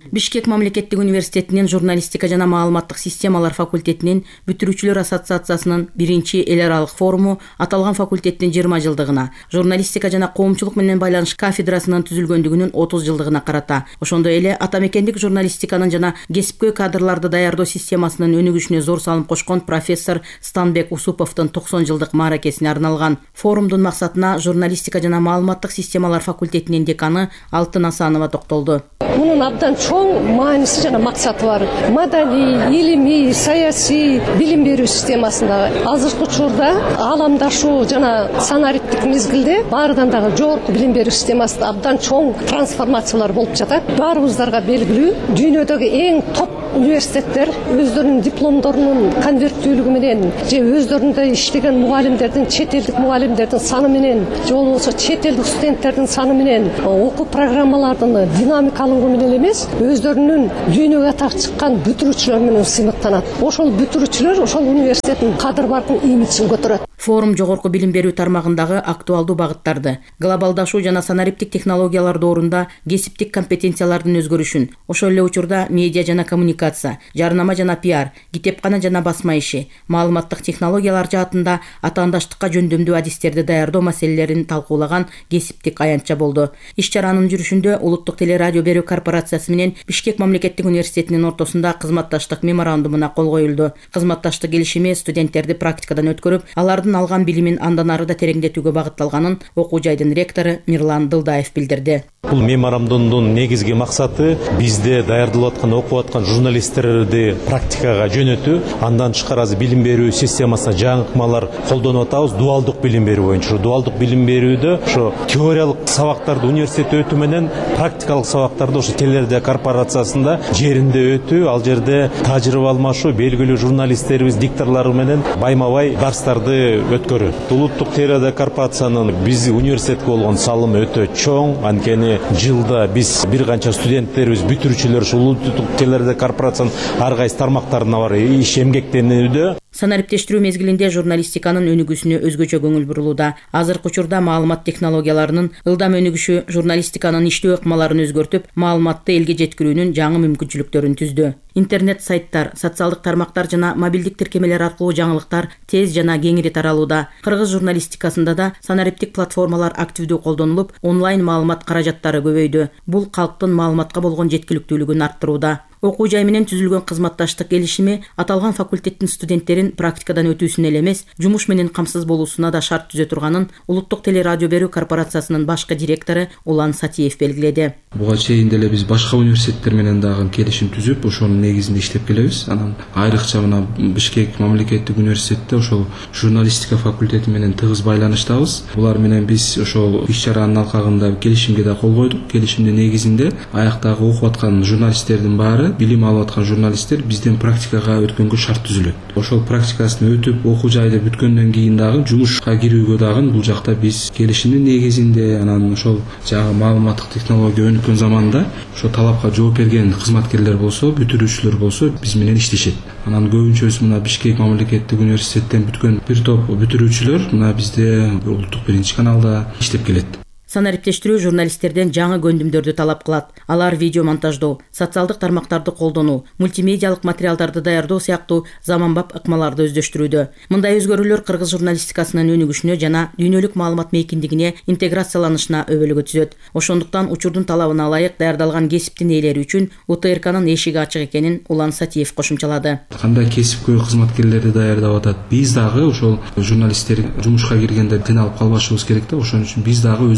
Бишкек мамлекеттик университетинин журналистика жана маалыматтык системалар факультетинин бүтүрүүчүлөр ассоциациясынын 1-чи эл аралык форуму аталган факультеттин 20 жылдыгына, журналистика жана коомчулук менен байланыш кафедрасынын түзүлгөндүгүнүн 30 жылдыгына карата, ошондой эле ата мекендик журналистиканын жана кесипкөй кадрларды даярдоо системасынын өнүгүшүнө зор салым кошкон профессор Станбек Усуповдун 90 жылдык мааракесине арналган. Форумдун максатына журналистика жана маалыматтык системалар факультетинин деканы Алтын Асанова токтолду.
Мунун абдан чоң мааниси жана максаты бар. Маданий, илимий, саясий билим берүү системасында азыркы учурда ааламдашуу жана санариптик мезгилде баарынан дагы жогорку билим берүү системасында абдан чоң трансформациялар болуп жатат. Баарыбыздарга белгилүү, дүйнөдөгү эң топ университеттер өздөрүнүн дипломдорунун конверттүүлүгү менен же өздөрүндө иштеген мугалимдердин, чет элдик мугалимдердин саны менен же болбосо чет элдик студенттердин саны менен окуу программалардын динамикалыгы менен эмес, өздөрүнүн дүйнөгө атак чыккан бүтүрүүчүлөр менен сыймыктанат. Ошол бүтүрүүчүлөр ошол университеттин кадыр баркын имиджин көтөрөт.
Форум жогорку билим берүү тармагындагы актуалдуу багыттарды, глобалдашуу жана санариптик технологиялар доорунда кесиптик компетенциялардын өзгөрүшүн, ошол эле учурда медиа жана коммуникация, жарнама жана пиар, китепкана жана басма иши, маалыматтык технологиялар жаатында атаандаштыкка жөндөмдүү адистерди даярдоо маселелерин талкуулаган кесиптик аянтча болду. Иш-чаранын жүрүшүндө Улуттук телерадио берүү корпорациясы менен Бишкек мамлекеттик университетинин ортосунда кызматташтык меморандумуна кол коюлду. Кызматташтык келишими студенттерди практикадан өткөрүп, алардын алган билимин андан ары да тереңдетүүгө багытталганын окуу жайдын ректору Мирлан Дылдаев билдирди.
Бул меморандумдун негизги максаты бизде даярдалып аткан, окуп аткан журналисттерди практикага жөнөтүү, андан тышкары билим берүү системасына жаңы ыкмалар колдонуп атабыз. Дуалдык билим берүү боюнча, дуалдык билим берүүдө ошо теориялык сабактарды университетте өтүү менен практикалык сабактарды ошо телерадио корпорациясында жеринде өтүү, ал жерде тажрыйба алмашуу, белгилүү журналисттерибиз, дикторлор менен байма-бай дарстарды өткөрүү. Улуттук телерадио корпорациянын биз университетке болгон салымы өтө чоң, анткени жылда биз бир канча студенттерибиз, бүтүрүүчүлөр ушул улуттук телерадио корпорациянын ар кайсы тармактарына барып иш эмгектенүүдө.
Санариптештирүү мезгилинде журналистиканын өнүгүүсүнө өзгөчө көңүл бурулууда. Азыркы учурда маалымат технологияларынын ылдам өнүгүшү журналистиканын иштөө ыкмаларын өзгөртүп, маалыматты элге жеткирүүнүн жаңы мүмкүнчүлүктөрүн түздү. Интернет сайттар, социалдык тармактар жана мобилдик тиркемелер аркылуу жаңылыктар тез жана кеңири таралууда. Кыргыз журналистикасында да санариптик платформалар активдүү колдонулуп, онлайн маалымат каражаттары көбөйдү. Бул калктын маалыматка болгон жеткиликтүүлүгүн арттырууда. Окуу жай менен түзүлгөн кызматташтык келишими аталган факультеттин студенттерин практикадан өтүүсүнө эле эмес, жумуш менен камсыз болуусуна да шарт түзө турганын Улуттук телерадио берүү корпорациясынын башкы директору Улан Сатиев белгиледи.
Буга чейин деле биз башка университеттер менен дагы келишим түзүп, ошонун негизинде иштеп келебиз. Анан айрыкча мына Бишкек мамлекеттик университетте ошол журналистика факультети менен тыгыз байланыштабыз. Булар менен биз ошол иш-чаранын алкагында келишимге да кол койдук. Келишимдин негизинде аяктагы окуп аткан журналисттердин баары, билим алып аткан журналисттер бизден практикага өткөнгө шарт түзүлөт. Ошол практикасын өтүп, окуу жайды бүткөндөн кийин дагы жумушка кирүүгө дагы бул жакта биз келишимдин негизинде, анан ошол жаңы маалыматтык технология өнүккөн заманда ошол талапка жооп берген кызматкерлер болсо, бүтүрүүчүлөр болсо биз менен иштешет. Анан көбүнчөсү мына Бишкек мамлекеттик университеттен бүткөн бир топ бүтүрүүчүлөр мына бизде улуттук 1 каналда иштеп келет.
Санариптештирүү журналисттерден жаңы көндүмдөрдү талап кылат. Алар видео монтаждоо, социалдык тармактарды колдонуу, мультимедиалык материалдарды даярдоо сыяктуу заманбап ыкмаларды өздөштүрүүдө. Мындай өзгөрүүлөр кыргыз журналистикасынын өнүгүшүнө жана дүйнөлүк маалымат мейкиндигине интеграцияланышына өбөлгө түзөт. Ошондуктан учурдун талабына ылайык даярдалган кесиптин ээлери үчүн УТРКнын эшиги ачык экенин Улан Сатиев кошумчалады.
Кандай кесипкөй кызматкерлерди даярдап атат. Биз дагы ошол журналисттер жумушка киргенде кыйналып калбашыбыз керек да. Ошон үчүн биз дагы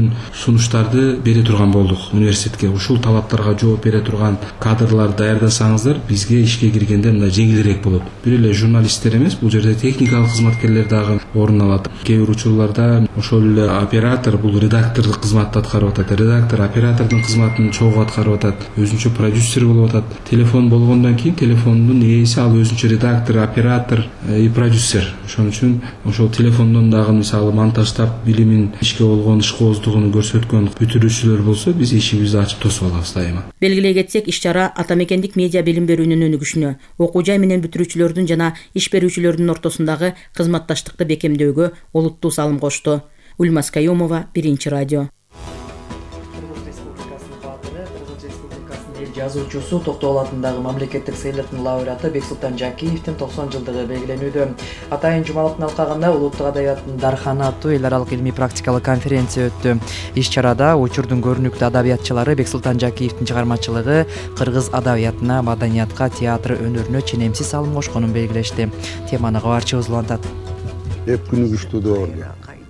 сунуштарды бере турган болдук университетке. Ушул талаптарга жооп бере турган кадрлар даярдасаңыздар, бизге ишке киргенде мындай жеңилирээк болот. Бир эле журналисттер эмес, бул жерде техникалык кызматкерлер дагы орун алат. Кээ бир учурларда ошол эле оператор, бул редактордук кызматты аткарып атат. Редактор оператордун кызматын чогуу аткарып атат. Өзүнчө продюсер болуп атат. Телефон болгондон кийин телефондун ээси ал өзүнчө редактор, оператор и продюсер. Ошон үчүн ошол телефондон дагы мисалы монтаждап билимин ишке болгон ишкооздугун көрсөткөн бүтүрүүчүлөр болсо, биз эшигибизди ачып тосуп алабыз дайыма.
Белгилей кетсек, иш-чара ата мекендик медиа билим берүүнүн өнүгүшүнө, окуу жай менен бүтүрүүчүлөрдүн жана иш берүүчүлөрдүн ортосундагы кызматташтыкты бекемдөөгө олуттуу салым кошту. Ульмас Каюмова, 1 радио.
жазуучусу Токтогул атындагы мамлекеттик сыйлыктын лауреаты Бексултан Жакиевдин 90 жылдыгы белгиленүүдө. Атайын жумалыктын алкагында улуттук адабияттын дарканы аттуу эл аралык илимий практикалык конференция өттү. Иш-чарада учурдун көрүнүктүү адабиятчылары Бексултан Жакиевдин чыгармачылыгы кыргыз адабиятына, маданиятка, театр өнөрүнө ченемсиз салым кошконун белгилешти. Теманы кабарчыбыз улантат.
Эп күнүгүчтүү доорду.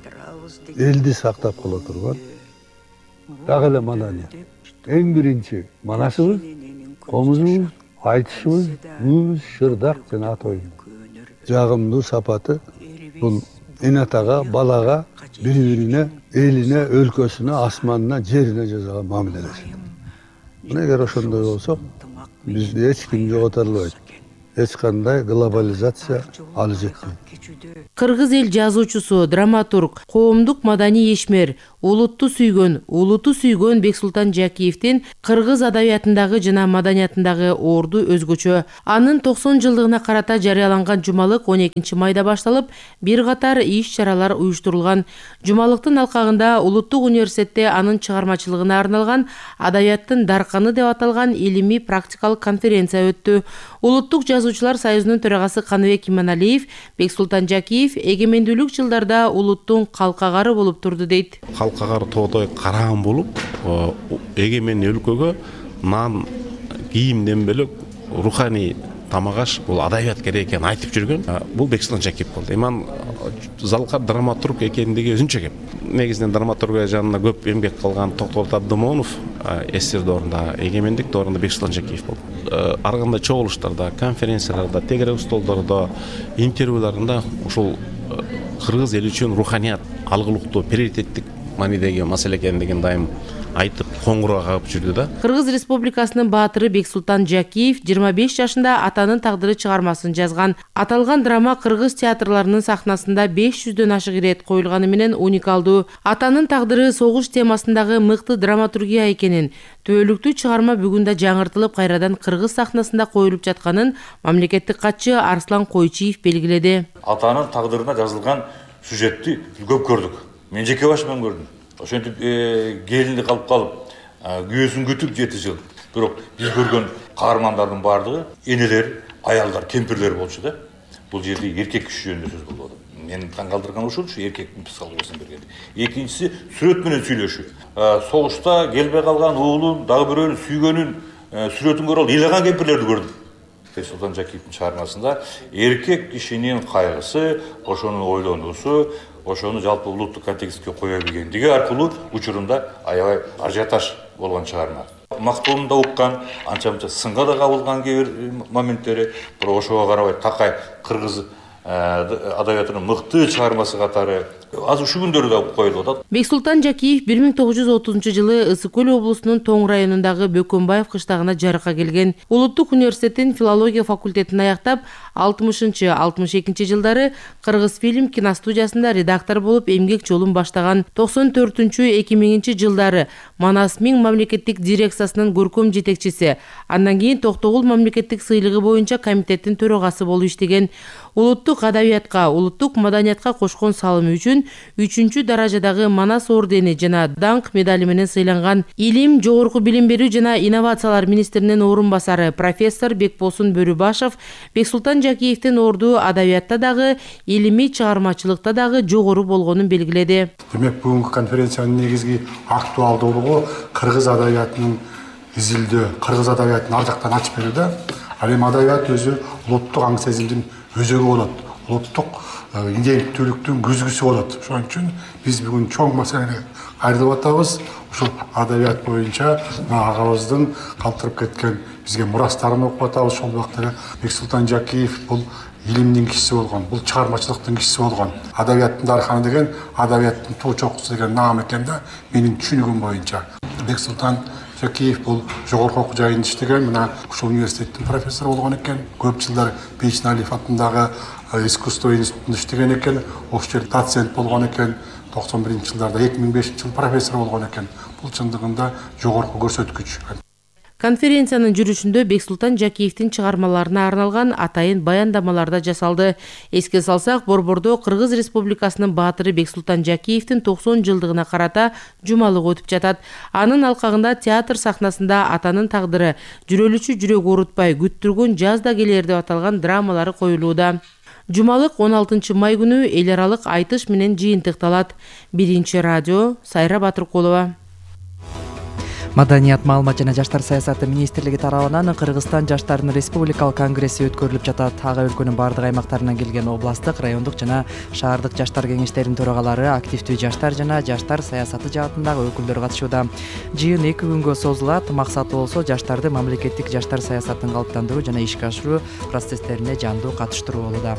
Элди сактап кала турган дагы эле маданият. Эң биринчи манасыбыз, комузубуз, айтышыбыз, үз, шырдак жана ат оюн. Жагымдуу сапаты бул эне атага, балага, бири-бирине, элине, өлкөсүнө, асманына, жерине жасаган мамилелер. Эгер ошондой болсок, бизди эч ким жогото албайт. Эч кандай глобализация алы жетпейт.
Кыргыз эл жазуучусу, драматург, коомдук маданий ишмер, улутту сүйгөн Бексултан Жакиевдин кыргыз адабиятындагы жана маданиятындагы орду өзгөчө. Анын 90 жылдыгына карата жарыяланган жумалык 12 майда башталып, бир катар иш-чаралар уюштурулган. Жумалыктын алкагында Улуттук университетте анын чыгармачылыгына арналган адабияттын дарканы деп аталган илимий практикалык конференция өттү. Улуттук жазуучулар союзунун төрагасы Каныбек Иманалиев Бексултан Жакиев эгемендүүлүк жылдарда улуттун калкагары болуп турду дейт.
Калкагары тоодой караан болуп, эгемен өлкөгө нан, кийимден бөлөк руханий тамагаш, бул адабият керек экенин айтып жүргөн. Бул Бексултан Жакиев болду. Эман залкар драматург экендиги өзүнчө кеп. Негизинен драматургия жанында көп эмгек кылган Токтогул Абдымонов, СССР доорунда, эгемендик доорунда Бексултан Жакиев болду. Ар кандай чогулуштарда, конференцияларда, тегерек столдордо, интервьюларында ушул кыргыз эли үчүн руханият алгылыктуу, приоритеттик маанидеги маселе экендигин дайым айтып, коңгуроо кагып жүрдү да. Кыргыз Республикасынын баатыры Бексултан Жакиев 25 жашында Атанын тагдыры чыгармасын жазган. Аталган драма кыргыз театрларынын сахнасында 500дөн ашык ирет коюлганы менен уникалдуу. Атанын тагдыры согуш темасындагы мыкты драматургия экенин, түбөлүктүү чыгарма бүгүн да жаңыртылып кайрадан кыргыз сахнасында коюлуп жатканын мамлекеттик катчы Арслан Койчиев белгиледи.
Атанын тагдырына жазылган сюжетти көп көрдүк. Мен жеке башыман көрдүм. Ошентип келинди калып, күйөөсүн күтүп 7 жыл. Бирок биз көргөн каармандардын баардыгы энелер, аялдар, кемпирлер болчу да. Бул жерде эркек киши жөнүндө сөз болду. Мени таң калтырган ушул эркектин психологиясын бергенди. Экинчиси сүрөт менен сүйлөшүү. Согушта келбей калган уулун, дагы бирөөнү сүйгөнүн сүрөтүн көрүп алып, ыйлаган кемпирлерди көрдүм. Бексултан Жакиевдин чыгармасында эркек кишинин кайгысы, ошонун ойлонуусу, ошону жалпы улуттук контекстке кое билгендиги аркылуу учурунда аябай ажиотаж болгон чыгарма. Мактоону да уккан, анча-мынча сынга да кабылган кээ бир моменттери, бирок ошого карабай Такай кыргыз адабиятынын мыкты чыгармасы катары азыр ушу күндөрү да коюлуп атат.
Бексултан Жакиев 1930-жылы Ысык Көл облусунун Тоң районундагы Бөкөнбаев кыштагына жарыкка келген. Улуттук университеттин филология факультетин аяктап, 60-62 жылдары Кыргыз фильм киностудиясында редактор болуп эмгек жолун баштаган. 94-2000 жылдары Манас Миң мамлекеттик дирекциясынын көркөм жетекчиси, андан кийин Токтогул мамлекеттик сыйлыгы боюнча комитеттин төрагасы болуп иштеген. Улуттук адабиятка, улуттук маданиятка кошкон салымы үчүн 3-чү даражадагы Манас ордени жана даңк медали менен сыйланган. Илим, жогорку билим берүү жана инновациялар министринин орун басары профессор Бекбосун Бөрүбашев Бексултан Жакиевдин орду адабиятта дагы, илимий чыгармачылыкта дагы жогору болгонун белгиледи.
Демек, бүгүнкү конференциянын негизги актуалдуулугу кыргыз адабиятынын изилдөө, кыргыз адабиятын ар жактан ачып берүүдө. Ал эми адабият өзү улуттук аң сезимдин өзөгү болот, улуттук иденттүүлүктүн күзгүсү болот. Ошон үчүн биз бүгүн чоң маселени кайрылып атабыз. Ушул адабият боюнча агабыздын калтырып кеткен бизге мурастарын окуп атабыз. Ошол убакта Бексултан Жакиев бул илимдин кишиси болгон, бул чыгармачылыктын кишиси болгон. Адабияттын дарканы деген, адабияттын туу чокусу деген наам экен да, менин түшүнүгүм боюнча. Бексултан Жакиев бул жогорку окуу жайында иштеген, мына ушул университеттин профессору болгон экен. Көп жылдар Бейшналиев атындагы искусство институтунда иштеген экен. Ошол жерде доцент болгон экен. 91-жылдарда 2005-жылы профессор болгон экен. Бул чындыгында жогорку көрсөткүч.
Конференциянын жүрүшүндө Бексултан Жакиевдин чыгармаларына арналган атайын баяндамалар да жасалды. Эске салсак, Борбордо Кыргыз Республикасынын баатыры Бексултан Жакиевдин 90 жылдыгына карата жумалык өтүп жатат. Анын алкагында театр сахнасында атанын тагдыры, жүрөлүчү жүрөк оорутпай күттүргөн жазда келер деп аталган драмалары коюлууда. Жумалык 16 май күнү эл аралык айтыш менен жыйынтыкталат. Биринчи радио, Сайра Батыркулова.
Маданият, маалымат жана жаштар саясаты министрлиги тарабынан Кыргызстан жаштарынын республикалык конгресси өткөрүлүп жатат. Ага өлкөнүн бардык аймактарынан келген областтык, райондук жана шаардык жаштар кеңештеринин төрагалары, активдүү жаштар жана жаштар саясаты жаатындагы өкүлдөр катышууда. Жыйын 2 күнгө созулат. Максаты болсо жаштарды мамлекеттик жаштар саясатын калыптандыруу жана ишке ашыруу процесстерине жандуу катыштыруу болууда.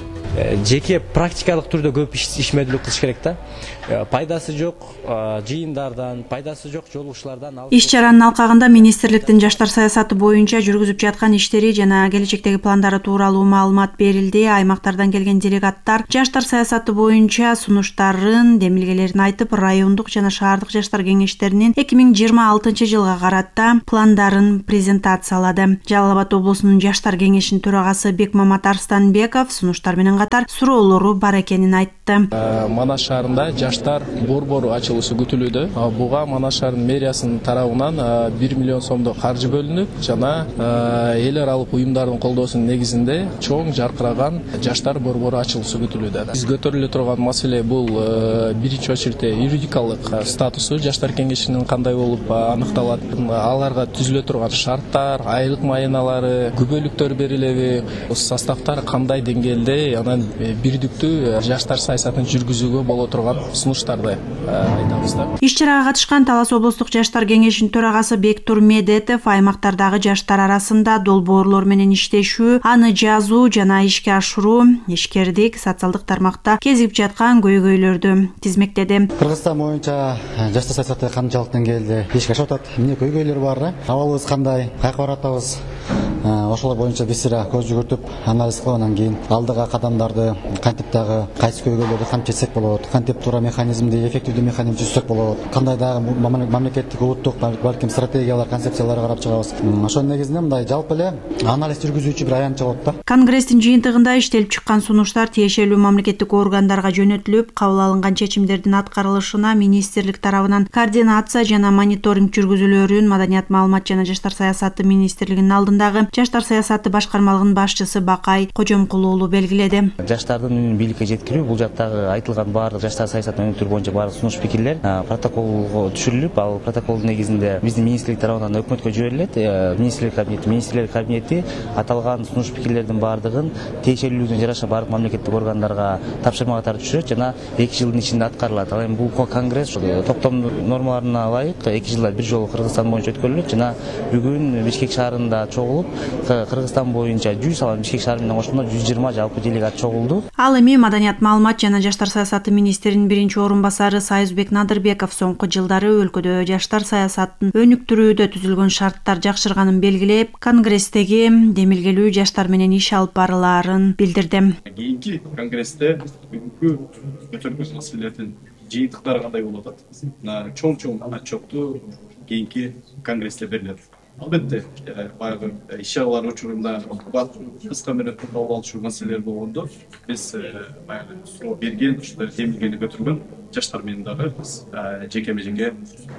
Жеке практикалык түрдө көп ишмердүүлүк кылыш керек да. Пайдасы жок жыйындардан, пайдасы жок жолугушуулардан.
Иш-чаранын алкагында министрликтин жаштар саясаты боюнча жүргүзүп жаткан иштери жана келечектеги пландары тууралуу маалымат берилди. Аймактардан келген делегаттар жаштар саясаты боюнча сунуштарын, демилгелерин айтып, райондук жана шаардык жаштар кеңештеринин 2026 жылга карата пландарын презентациялады. Жалал Абад облусунун жаштар кеңешинин төрагасы Бекмамат Арстанбеков сунуштар менен катар суроолору бар экенин айтты.
Манас шаарында жаштар борбору ачылышы күтүлүүдө. Буга Манас шаарынын мэриясынын тарабынан 1 миллион сомдо каржы бөлүнүп, жана эл аралык уюмдардын колдоосунун негизинде чоң жаркыраган жаштар борбору ачылышы күтүлүүдө. Биз көтөрүлө турган маселе бул биринчи очередте юридикалык статусу жаштар кеңешинин кандай болуп аныкталат, аларга түзүлө турган шарттар, айлык маяналары, күбөлүктөр берилеби, составтар кандай деңгээлде, анан бирдиктүү жаштар саясатын жүргүзүүгө боло турган сунуштарды айтабыз да.
Иш-чарага катышкан Талас облустук жаштар кеңешинин төрагасы Бектур Медетов аймактардагы жаштар арасында долбоорлор менен иштешүү, аны жазуу жана ишке ашыруу, ишкердик, социалдык тармакта кезип жаткан көйгөйлөрдү тизмектеди.
Кыргызстан боюнча жаштар саясаты канчалык деңгээлде ишке ашып атат? Эмне көйгөйлөр бар? Абалыбыз кандай? Кайка баратабыз? Ошолор боюнча биз көз жүгүртүп анализ кылып, анан кийин алдыга кадамдарды кантип дагы кайсы көйгөйлөрдү камчытсак болот, кантип туура механизмди, эффективдүү механизм түзсөк болот, кандай дагы мамлекеттик, улуттук, балким стратегиялар, концепциялар карап чыгабыз. Ошонун негизинде мындай жалпы эле анализ жүргүзүүчү бир аянтча болот да.
Конгресстин жыйынтыгында иштелип чыккан сунуштар тиешелүү мамлекеттик органдарга жөнөтүлүп, кабыл алынган чечимдердин аткарылышына министрлик тарабынан координация жана мониторинг жүргүзүлөрүн Маданият, маалымат жана жаштар саясаты министрлигинин алдындагы жаштар саясаты башкармалыгынын башчысы Бакай Кожомкул уулу белгиледи.
Жаштардын үнүн бийликке жеткирүү, бул жактагы айтылган баардык жаштар саясатын өнүктүрүү боюнча баардык сунуш пикирлер протоколго түшүрүлүп, ал протоколдун негизинде биздин министрлик тарабынан өкмөткө жиберилет. Министрлер кабинети аталган сунуш пикирлердин баардыгын тиешелүүлүгүнө жараша баардык мамлекеттик органдарга тапшырма катары түшүрөт жана 2 жылдын ичинде аткарылат. Ал эми бул конгресс топтом нормаларына ылайык 2 жылда бир жолу Кыргызстан боюнча өткөрүлөт жана бүгүн Бишкек шаарында чогулуп, Кыргызстан боюнча 100, ал Бишкек шаары менен кошкондо 120 жалпы делегат чогулду.
Ал эми Маданият, маалымат жана жаштар саясаты министринин биринчи орун басары Союзбек Надырбеков соңку жылдары өлкөдө жаштар саясатын өнүктүрүүдө түзүлгөн шарттар жакшырганын белгилеп, конгресстеги демилгелүү жаштар менен иш алып барылаарын билдирди.
Кийинки конгрессте бүгүнкү көтөргөн маселелердин жыйынтыктары кандай болуп атат? Чоң отчетту кийинки конгрессте берилет. Албетте, баягы иш-чаралар учурунда кыска мөөнөттө кабыл алышуу маселелери болгондо биз баягы суроо берген, ушундай демилгени көтөргөн жаштар менен дагы биз жекеме-жеке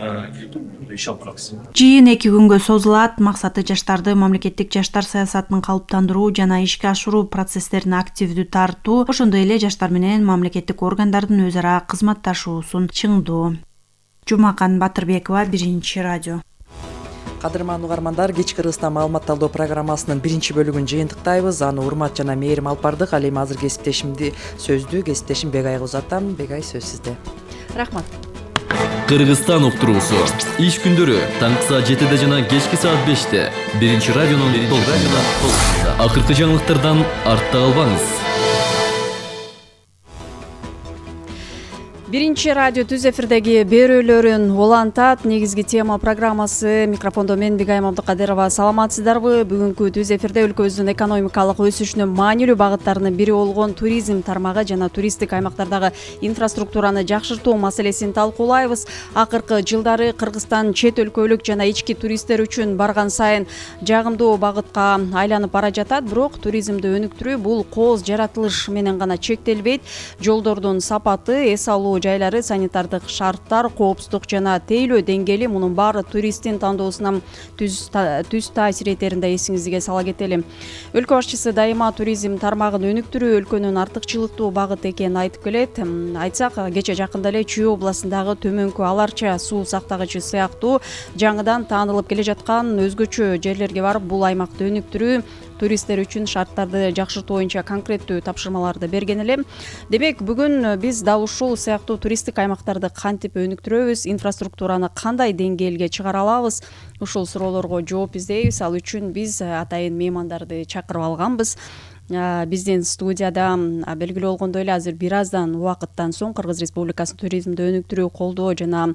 иш алып барабыз.
Жыйын 2 күнгө созулат. Максаты жаштарды мамлекеттик жаштар саясатын калыптандыруу жана ишке ашыруу процесстерине активдүү тартуу, ошондой эле жаштар менен мамлекеттик органдардын өз ара кызматташуусун чыңдоо. Жумакан Батырбекова, Биринчи радио.
Кадырман угармандар, кеч Кыргызстан маалымат талдоо программасынын биринчи бөлүгүн жыйынтыктайбыз. Аны урмат жана мээрим алып бардык. Ал эми азыр кесиптешим Бегайга узатам. Бегай, сөз сизде.
Рахмат. Кыргызстан уктуруусу иш күндөрү таңкы саат 7-де жана кечки саат 5-те Биринчи радионун толкунунда. Акыркы жаңылыктардан артта калбаңыз.
Биринчи радио түз эфирдеги берүүлөрүн улантат. Негизги тема программасы. Микрофондо мен Бигайым Абдыкадырова. Саламатсыздарбы? Бүгүнкү түз эфирде өлкөбүздүн экономикалык өсүшүнүн маанилүү багыттарынын бири болгон туризм тармагы жана туристтик аймактардагы инфраструктураны жакшыртуу маселесин талкуулайбыз. Акыркы жылдары Кыргызстан чет өлкөлүк жана ички туристтер үчүн барган сайын жагымдуу багытка айланып бара жатат. Бирок туризмди өнүктүрүү бул кооз жаратылыш менен гана чектелбейт. Жолдордун сапаты, эс алуу жайлары, санитардык шарттар, коопсуздук жана тейлөө деңгээли мунун баары туристтин тандоосуна түз таасир этерин да эсиңизге сала кетели. Өлкө башчысы дайыма туризм тармагын өнүктүрүү өлкөнүн артыкчылыктуу багыты экенин айтып келет. Айтсак, кече жакында эле Чүй областындагы Төмөнкү Аларча суу сактагычы сыяктуу жаңыдан таанылып келе жаткан өзгөчө жерлерге барып бул аймакты өнүктүрүү, туристтер үчүн шарттарды жакшыртуу боюнча конкреттүү тапшырмаларды берген эле. Демек, бүгүн биз дал ушул сыяктуу туристтик аймактарды кантип өнүктүрөбүз, инфраструктураны кандай деңгээлге чыгара алабыз, ушул суроолорго жооп издейбиз. Ал үчүн биз атайын меймандарды чакырып алганбыз. Биздин студияда белгилүү болгондой эле азыр бир аздан убакыттан соң Кыргыз Республикасынын туризмди өнүктүрүү, колдоо жана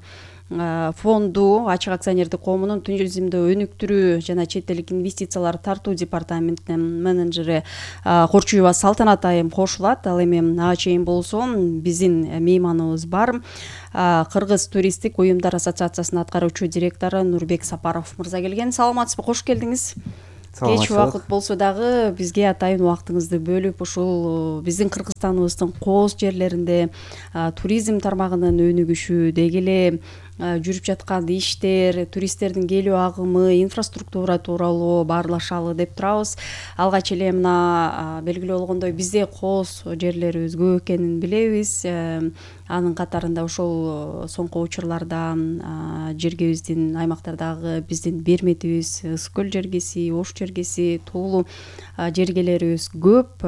фонду ачык акционердик коомунун туризмди өнүктүрүү жана чет элдик инвестициялар тартуу департаментинин менеджери Корчуева Салтанат айым кошулат. Ал эми ага чейин болсо биздин мейманыбыз бар. Кыргыз туристтик уюмдар ассоциациясынын аткаруучу директору Нурбек Сапаров мырза келген. Саламатсызбы? Кош келдиңиз. Кеч убакыт болсо дагы бизге атайын убактыңызды бөлүп, ушул биздин Кыргызстаныбыздын кооз жерлеринде туризм тармагынын өнүгүшү, деги эле жүрүп жаткан иштер, туристтердин келүү агымы, инфраструктура тууралуу баарлашалы деп турабыз. Алгач эле мына белгилүү болгондой бизде кооз жерлерибиз көп экенин билебиз. Анын катарында ошол соңку учурларда жергебиздин аймактардагы биздин берметибиз, Ысык көл жергеси, Ош жергеси, Туулу жергелерибиз көп.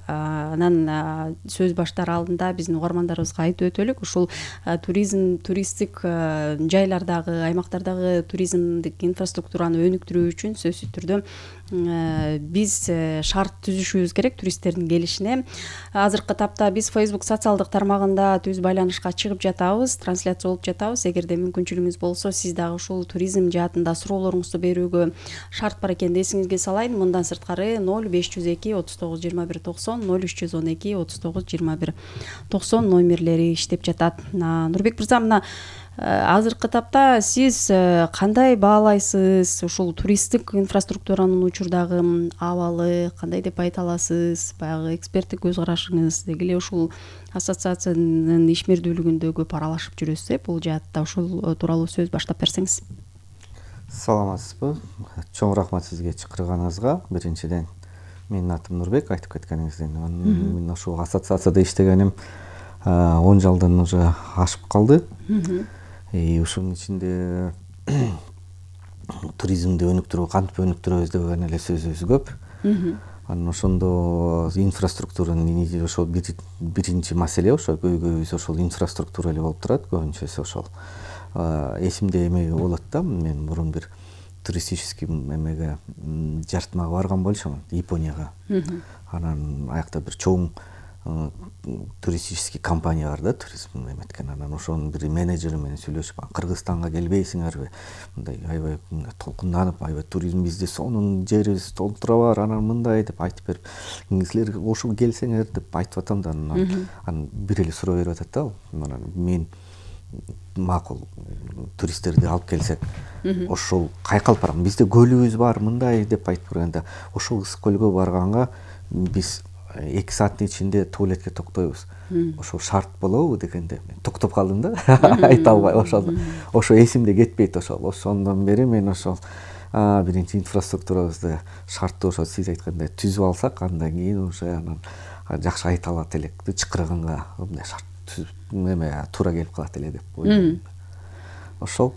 Анан сөз баштар алдында биздин угармандарыбызга айтып өтөлүк, ушул туристтик жайлардагы, аймактардагы туризмдик инфраструктураны өнүктүрүү үчүн сөзсүз түрдө биз шарт түзүшүбүз керек туристтердин келишине. Азыркы тапта биз Facebook социалдык тармагында түз байланышка чыгып жатабыз, трансляция болуп жатабыз. Эгерде мүмкүнчүлүгүңүз болсо, сиз дагы ушул туризм жаатында суроолоруңузду берүүгө шарт бар экенин эсиңизге салайын. Мындан сырткары 0502 39 21 90, 0312 39 21 90 номерлери иштеп жатат. Нурбек мырза, мына азыркы тапта сиз кандай баалайсыз ушул туристтик инфраструктуранын учурдагы абалы, кандай деп айта аласыз? Баягы эксперттик көз карашыңыз, деги эле ушул ассоциациянын ишмердүүлүгүндө көп аралашып жүрөсүз, бул жаатта ушул тууралуу сөз баштап берсеңиз.
Саламатсызбы? Чоң рахмат сизге чакырганыңызга. Биринчиден менин атым Нурбек, айтып кеткениңизден. Мен ушул ассоциацияда иштегеним 10 жылдан уже ашып калды. Ушунун ичинде туризмди өнүктүрүү, кантип өнүктүрөбүз деген эле сөзүбүз көп. Анан ошондо инфраструктуранын ошол биринчи маселе ошо көйгөйүбүз ошол инфраструктура эле болуп турат. Көбүнчөсү ошол. Эсимде эме болот да, мен мурун бир туристический эмеге жартмага барган болчумун, Японияга. Анан аякта бир чоң туристический компания бар да, туризм эметкен. Анан ошонун бир менеджери менен сүйлөшүп, Кыргызстанга келбейсиңерби? Мындай аябай толкунданып, аябай туризм бизде сонун жерибиз толтура бар, анан мындай деп айтып берип, силер ошол келсеңер деп айтып атам да. Анан бир эле суроо берип атат да, мен макул туристтерди алып келсек, ошол кайка алып барам? Бизде көлүбүз бар, мындай деп айтып көргөндө, ошол Ысык көлгө барганга биз 2 сааттын ичинде туалетке токтойбуз. Ошол шарт болобу дегенде мен токтоп калдым да. Айта албай ошо эсимде кетпейт ошол. Ошондон бери мен ошол биринчи инфраструктурабызды шарттуу ошо сиз айткандай түзүп алсак, андан кийин уже анан жакшы айта алат элек. Чакырганга мындай шарт түзүп туура келип калат эле деп ойлойм. Ошол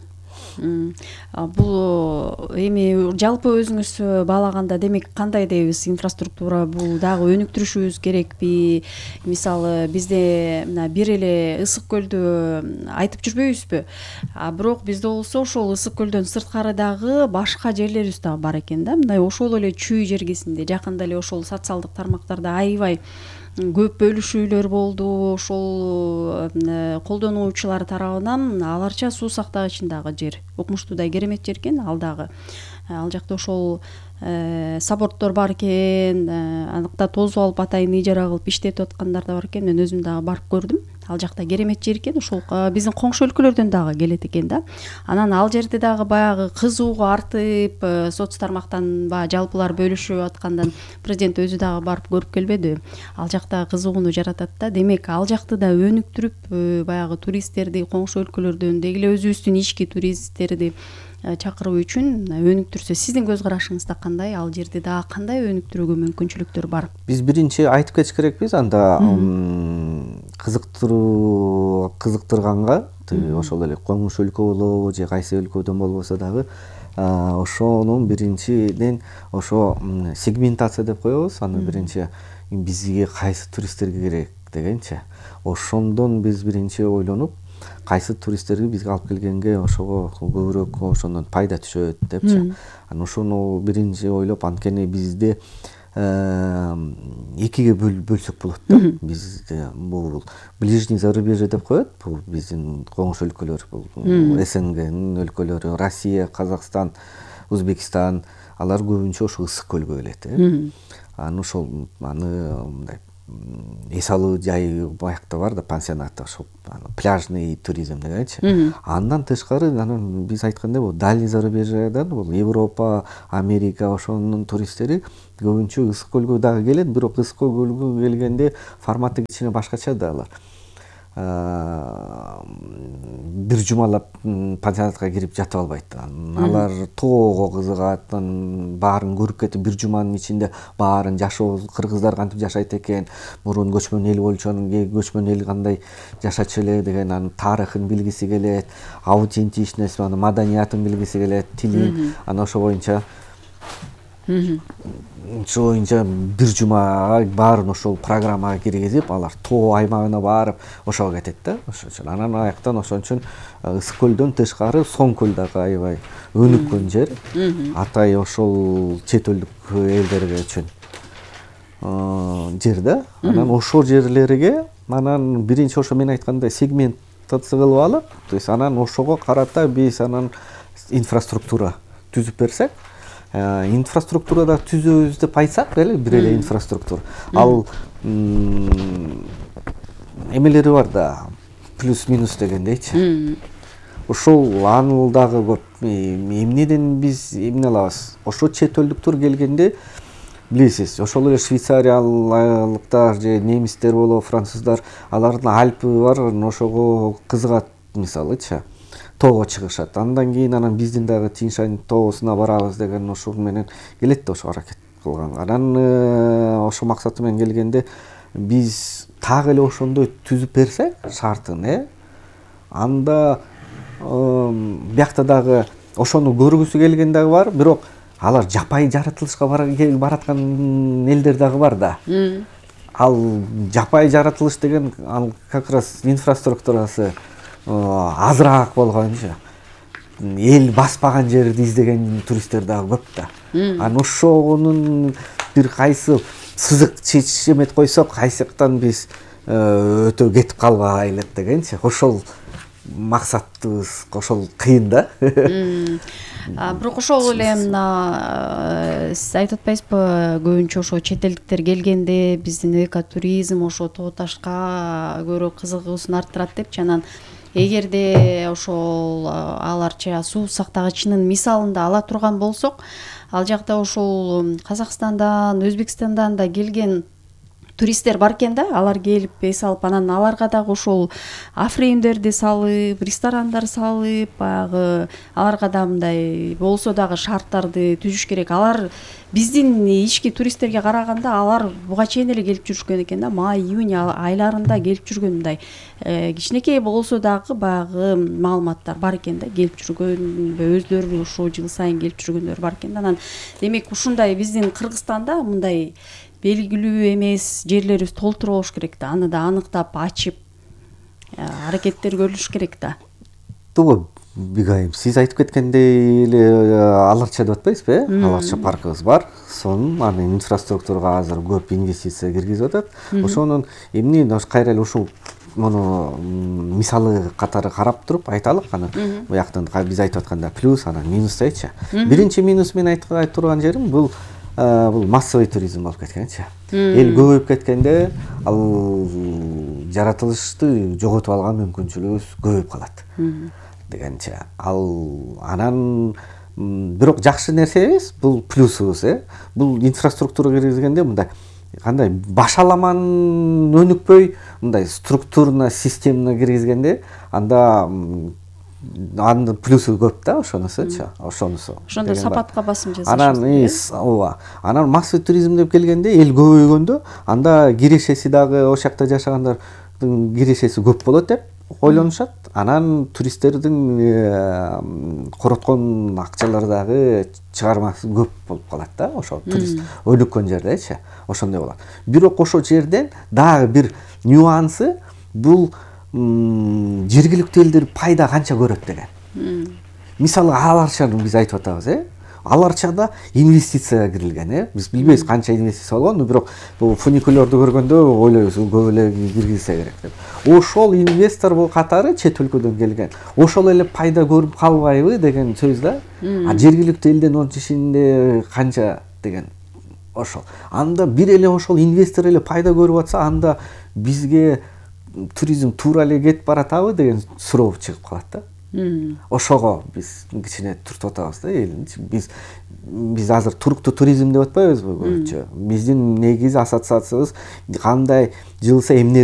Бул эми жалпы өзүңүз баалаганда, демек кандай дейбиз, инфраструктура бул дагы өнүктүрүшүбүз керекпи? Мисалы бизде мына бир эле Ысык көлдү айтып жүрбөйбүзбү? Бирок бизде болсо ошол Ысык көлдөн сырткары дагы башка жерлерибиз дагы бар экен да. Мындай ошол эле Чүй жергесинде жакында эле ошол социалдык тармактарда аябай көп бөлүшүүлөр болду. Ошол колдонуучулар тарабынан аларча суу сактагычын дагы жер, укмуштуудай керемет жер экен. Ал жакта ошол саборттор бар экен, аныкта тозуп алып атайын ижара кылып иштетип аткандар да бар экен. Мен өзүм дагы барып көрдүм. Ал жакта керемет жер экен. Ошол биздин коңшу өлкөлөрдөн дагы келет экен да. Анан ал жерде дагы баягы кызууга артып, соц тармактан баягы жалпылар бөлүшүп аткандан президент өзү дагы барып көрүп келбедиби? Ал жакта кызыгууну жаратат да. Демек, ал жакты да өнүктүрүп, баягы туристтерди коңшу өлкөлөрдөн, деги эле өзүбүздүн ички туристтерди чакыруу үчүн өнүктүрсө, сиздин көз карашыңызда кандай? Ал жерде дагы кандай өнүктүрүүгө мүмкүнчүлүктөр бар?
Биз биринчи айтып кетиш керекпиз, анда кызыктырганга ошол эле коңшу өлкө болобу же кайсы өлкөдөн болбосо дагы ошонун биринчиден ошо сегментация деп коебуз. Аны биринчи бизге кайсы туристтер керек дегенчи. Ошондон биз биринчи ойлонуп, кайсы туристтерди бизге алып келгенге ошого көбүрөөк ошондон пайда түшөт депчи. Анан ошону биринчи ойлоп, анткени бизде экиге бөлсөк болот да. Бизде бул ближний зарубежье деп коет. Бул биздин коңшу өлкөлөр, бул СНГнын өлкөлөрү, Россия, Казакстан, Өзбекстан, алар көбүнчө ошо ысык көлгө келет. Аны ошол мындай эс алуу жайы баякта бар да, пансионат, ошо пляжный туризм дегенчи. Андан тышкары, анан биз айткандай, бул дальний зарубежьедан, бул Европа, Америка, ошонун туристтери көбүнчө ысык көлгө дагы келет, бирок ысык көлгө келгенде форматы кичине башкача да алар. Бир жумалап пансионатка кирип жатып албайт. Алар тоого кызыгат, баарын көрүп кетип, бир жуманын ичинде баарын жашоо, кыргыздар кантип жашайт экен, мурун көчмөн эл болчу, анан көчмөн эл кандай жашачу эле деген, анын тарыхын билгиси келет, аутентичность, маданиятын билгиси келет, тилин, анан ошо боюнча бир жумага баарын ошол программага киргизип, алар тоо аймагына барып, ошого кетет да. Ошочун анан аяктан ошон үчүн ысык көлдөн тышкары Соң көл дагы аябай өнүккөн жер. Атай ошол чет элдик элдерге үчүн жер да. Анан ошол жерлерге анан биринчи ошо мен айткандай сегментация кылып алып, то есть анан ошого карата биз анан инфраструктура түзүп берсек, инфраструктурада түзөбүз деп айтсак эле, бир эле инфраструктура. Ал эмелери бар да, плюс-минус дегендейчи. Ошол аны дагы көп. Эмнеден биз эмне алабыз? Ошо чет элдиктер келгенде, билесиз, ошол эле швейцариялыктар же немистер болобу, француздар, алардын Альпы бар, ошого кызыгат, мисалычы. Тоого чыгышат. Андан кийин анан биздин дагы Тиньшань тоосуна барабыз деген ошол менен келет да, ошо аракет кылган. Анан ошо максаты менен келгенде биз так эле ошондой түзүп берсек шартын, анда биякта дагы ошону көргүсү келген дагы бар, бирок алар жапайы жаратылышка бараткан элдер дагы бар да. Ал жапайы жаратылыш деген ал как раз инфраструктурасы азыраак болгончу, эл баспаган жерди издеген туристтер дагы көп да. Анан ошонун бир кайсы сызык чечемет койсок, кайсыктан биз өтө кетип калбайлык дегенчи. Ошол максатыбыз, ошол кыйын да.
Бирок ошол эле сиз айтып атпайсызбы, көбүнчө ошо чет элдиктер келгенде биздин экотуризм ошо тоо ташка көрө кызыгуусун арттырат депчи. Анан эгерде ошол аларча суу сактагычынын мисалын да ала турган болсок, ал жакта ошол Казакстандан, Өзбекстандан да келген туристтер бар экен да, алар келип эс алып, анан аларга дагы ошол афреймдерди салып, ресторандар салып, баягы аларга да мындай болсо дагы шарттарды түзүш керек. Алар биздин ички туристтерге караганда алар буга чейин эле келип жүрүшкөн экен да, май, июнь айларында келип жүргөн, мындай кичинекей болсо дагы баягы маалыматтар бар экен да, келип жүргөн, өздөрү ушул жыл сайын келип жүргөндөр бар экен да. Анан демек ушундай биздин Кыргызстанда мындай белгилүү эмес жерлерибиз толтура болуш керек да. Аны да аныктап ачып аракеттер көрүлүш керек да.
Туура, Бигайым, сиз айтып кеткендей эле Аларча деп атпайсызбы, Аларча паркыбыз бар. Сонун анын инфраструктурага азыр көп инвестиция киргизип атат. Ошонун эмне кайра эле ушул муну мисалы катары карап туруп айталык. Анан буяктан биз айтып атканда плюс, анан минус айтчы. Биринчи минус мен айтып турган жерим бул массовый туризм болуп кеткенчи. Эл көбөйүп кеткенде ал жаратылышты жоготуп алган мүмкүнчүлүгүбүз көбөйүп калат дегенче. Ал анан бирок жакшы нерсе эмес, бул плюсубуз, бул инфраструктура киргизгенде мындай кандай башаламан өнүкпөй, мындай структурно, системно киргизгенде анда анын плюсу көп да, ошонусучу.
Ошондо сапатка басым жасаш.
Анан массовый туризм деп келгенде эл көбөйгөндө анда кирешеси дагы ошол жакта жашагандардын кирешеси көп болот деп ойлонушат. Анан туристтердин короткон акчалары дагы чыгармасы көп болуп калат да, ошол турист өнүккөн жердечи. Ошондой болот. Бирок ошол жерден дагы бир нюансы бул жергиликтүү элдер пайда канча көрөт деген. Мисалы Аларчаны биз айтып атабыз, Аларчада инвестиция кирилген, биз билбейбиз канча инвестиция болгон, бирок бул фуникулерду көргөндө ойлойбуз көп эле киргизсе керек деп. Ошол инвестор бул катары чет өлкөдөн келген. Ошол эле пайда көрүп калбайбы деген сөз да. Жергиликтүү элдин onun ичинде канча деген ошол. Анда бир эле ошол инвестор эле пайда көрүп атса, анда бизге туризм туура эле кетип баратабы деген суроо чыгып калат да. Ошого биз кичине туртуп атабыз да. Биз азыр туруктуу туризм деп атпайбызбы көбүнчө. Биздин негизи ассоциациябыз кандай жылса эмне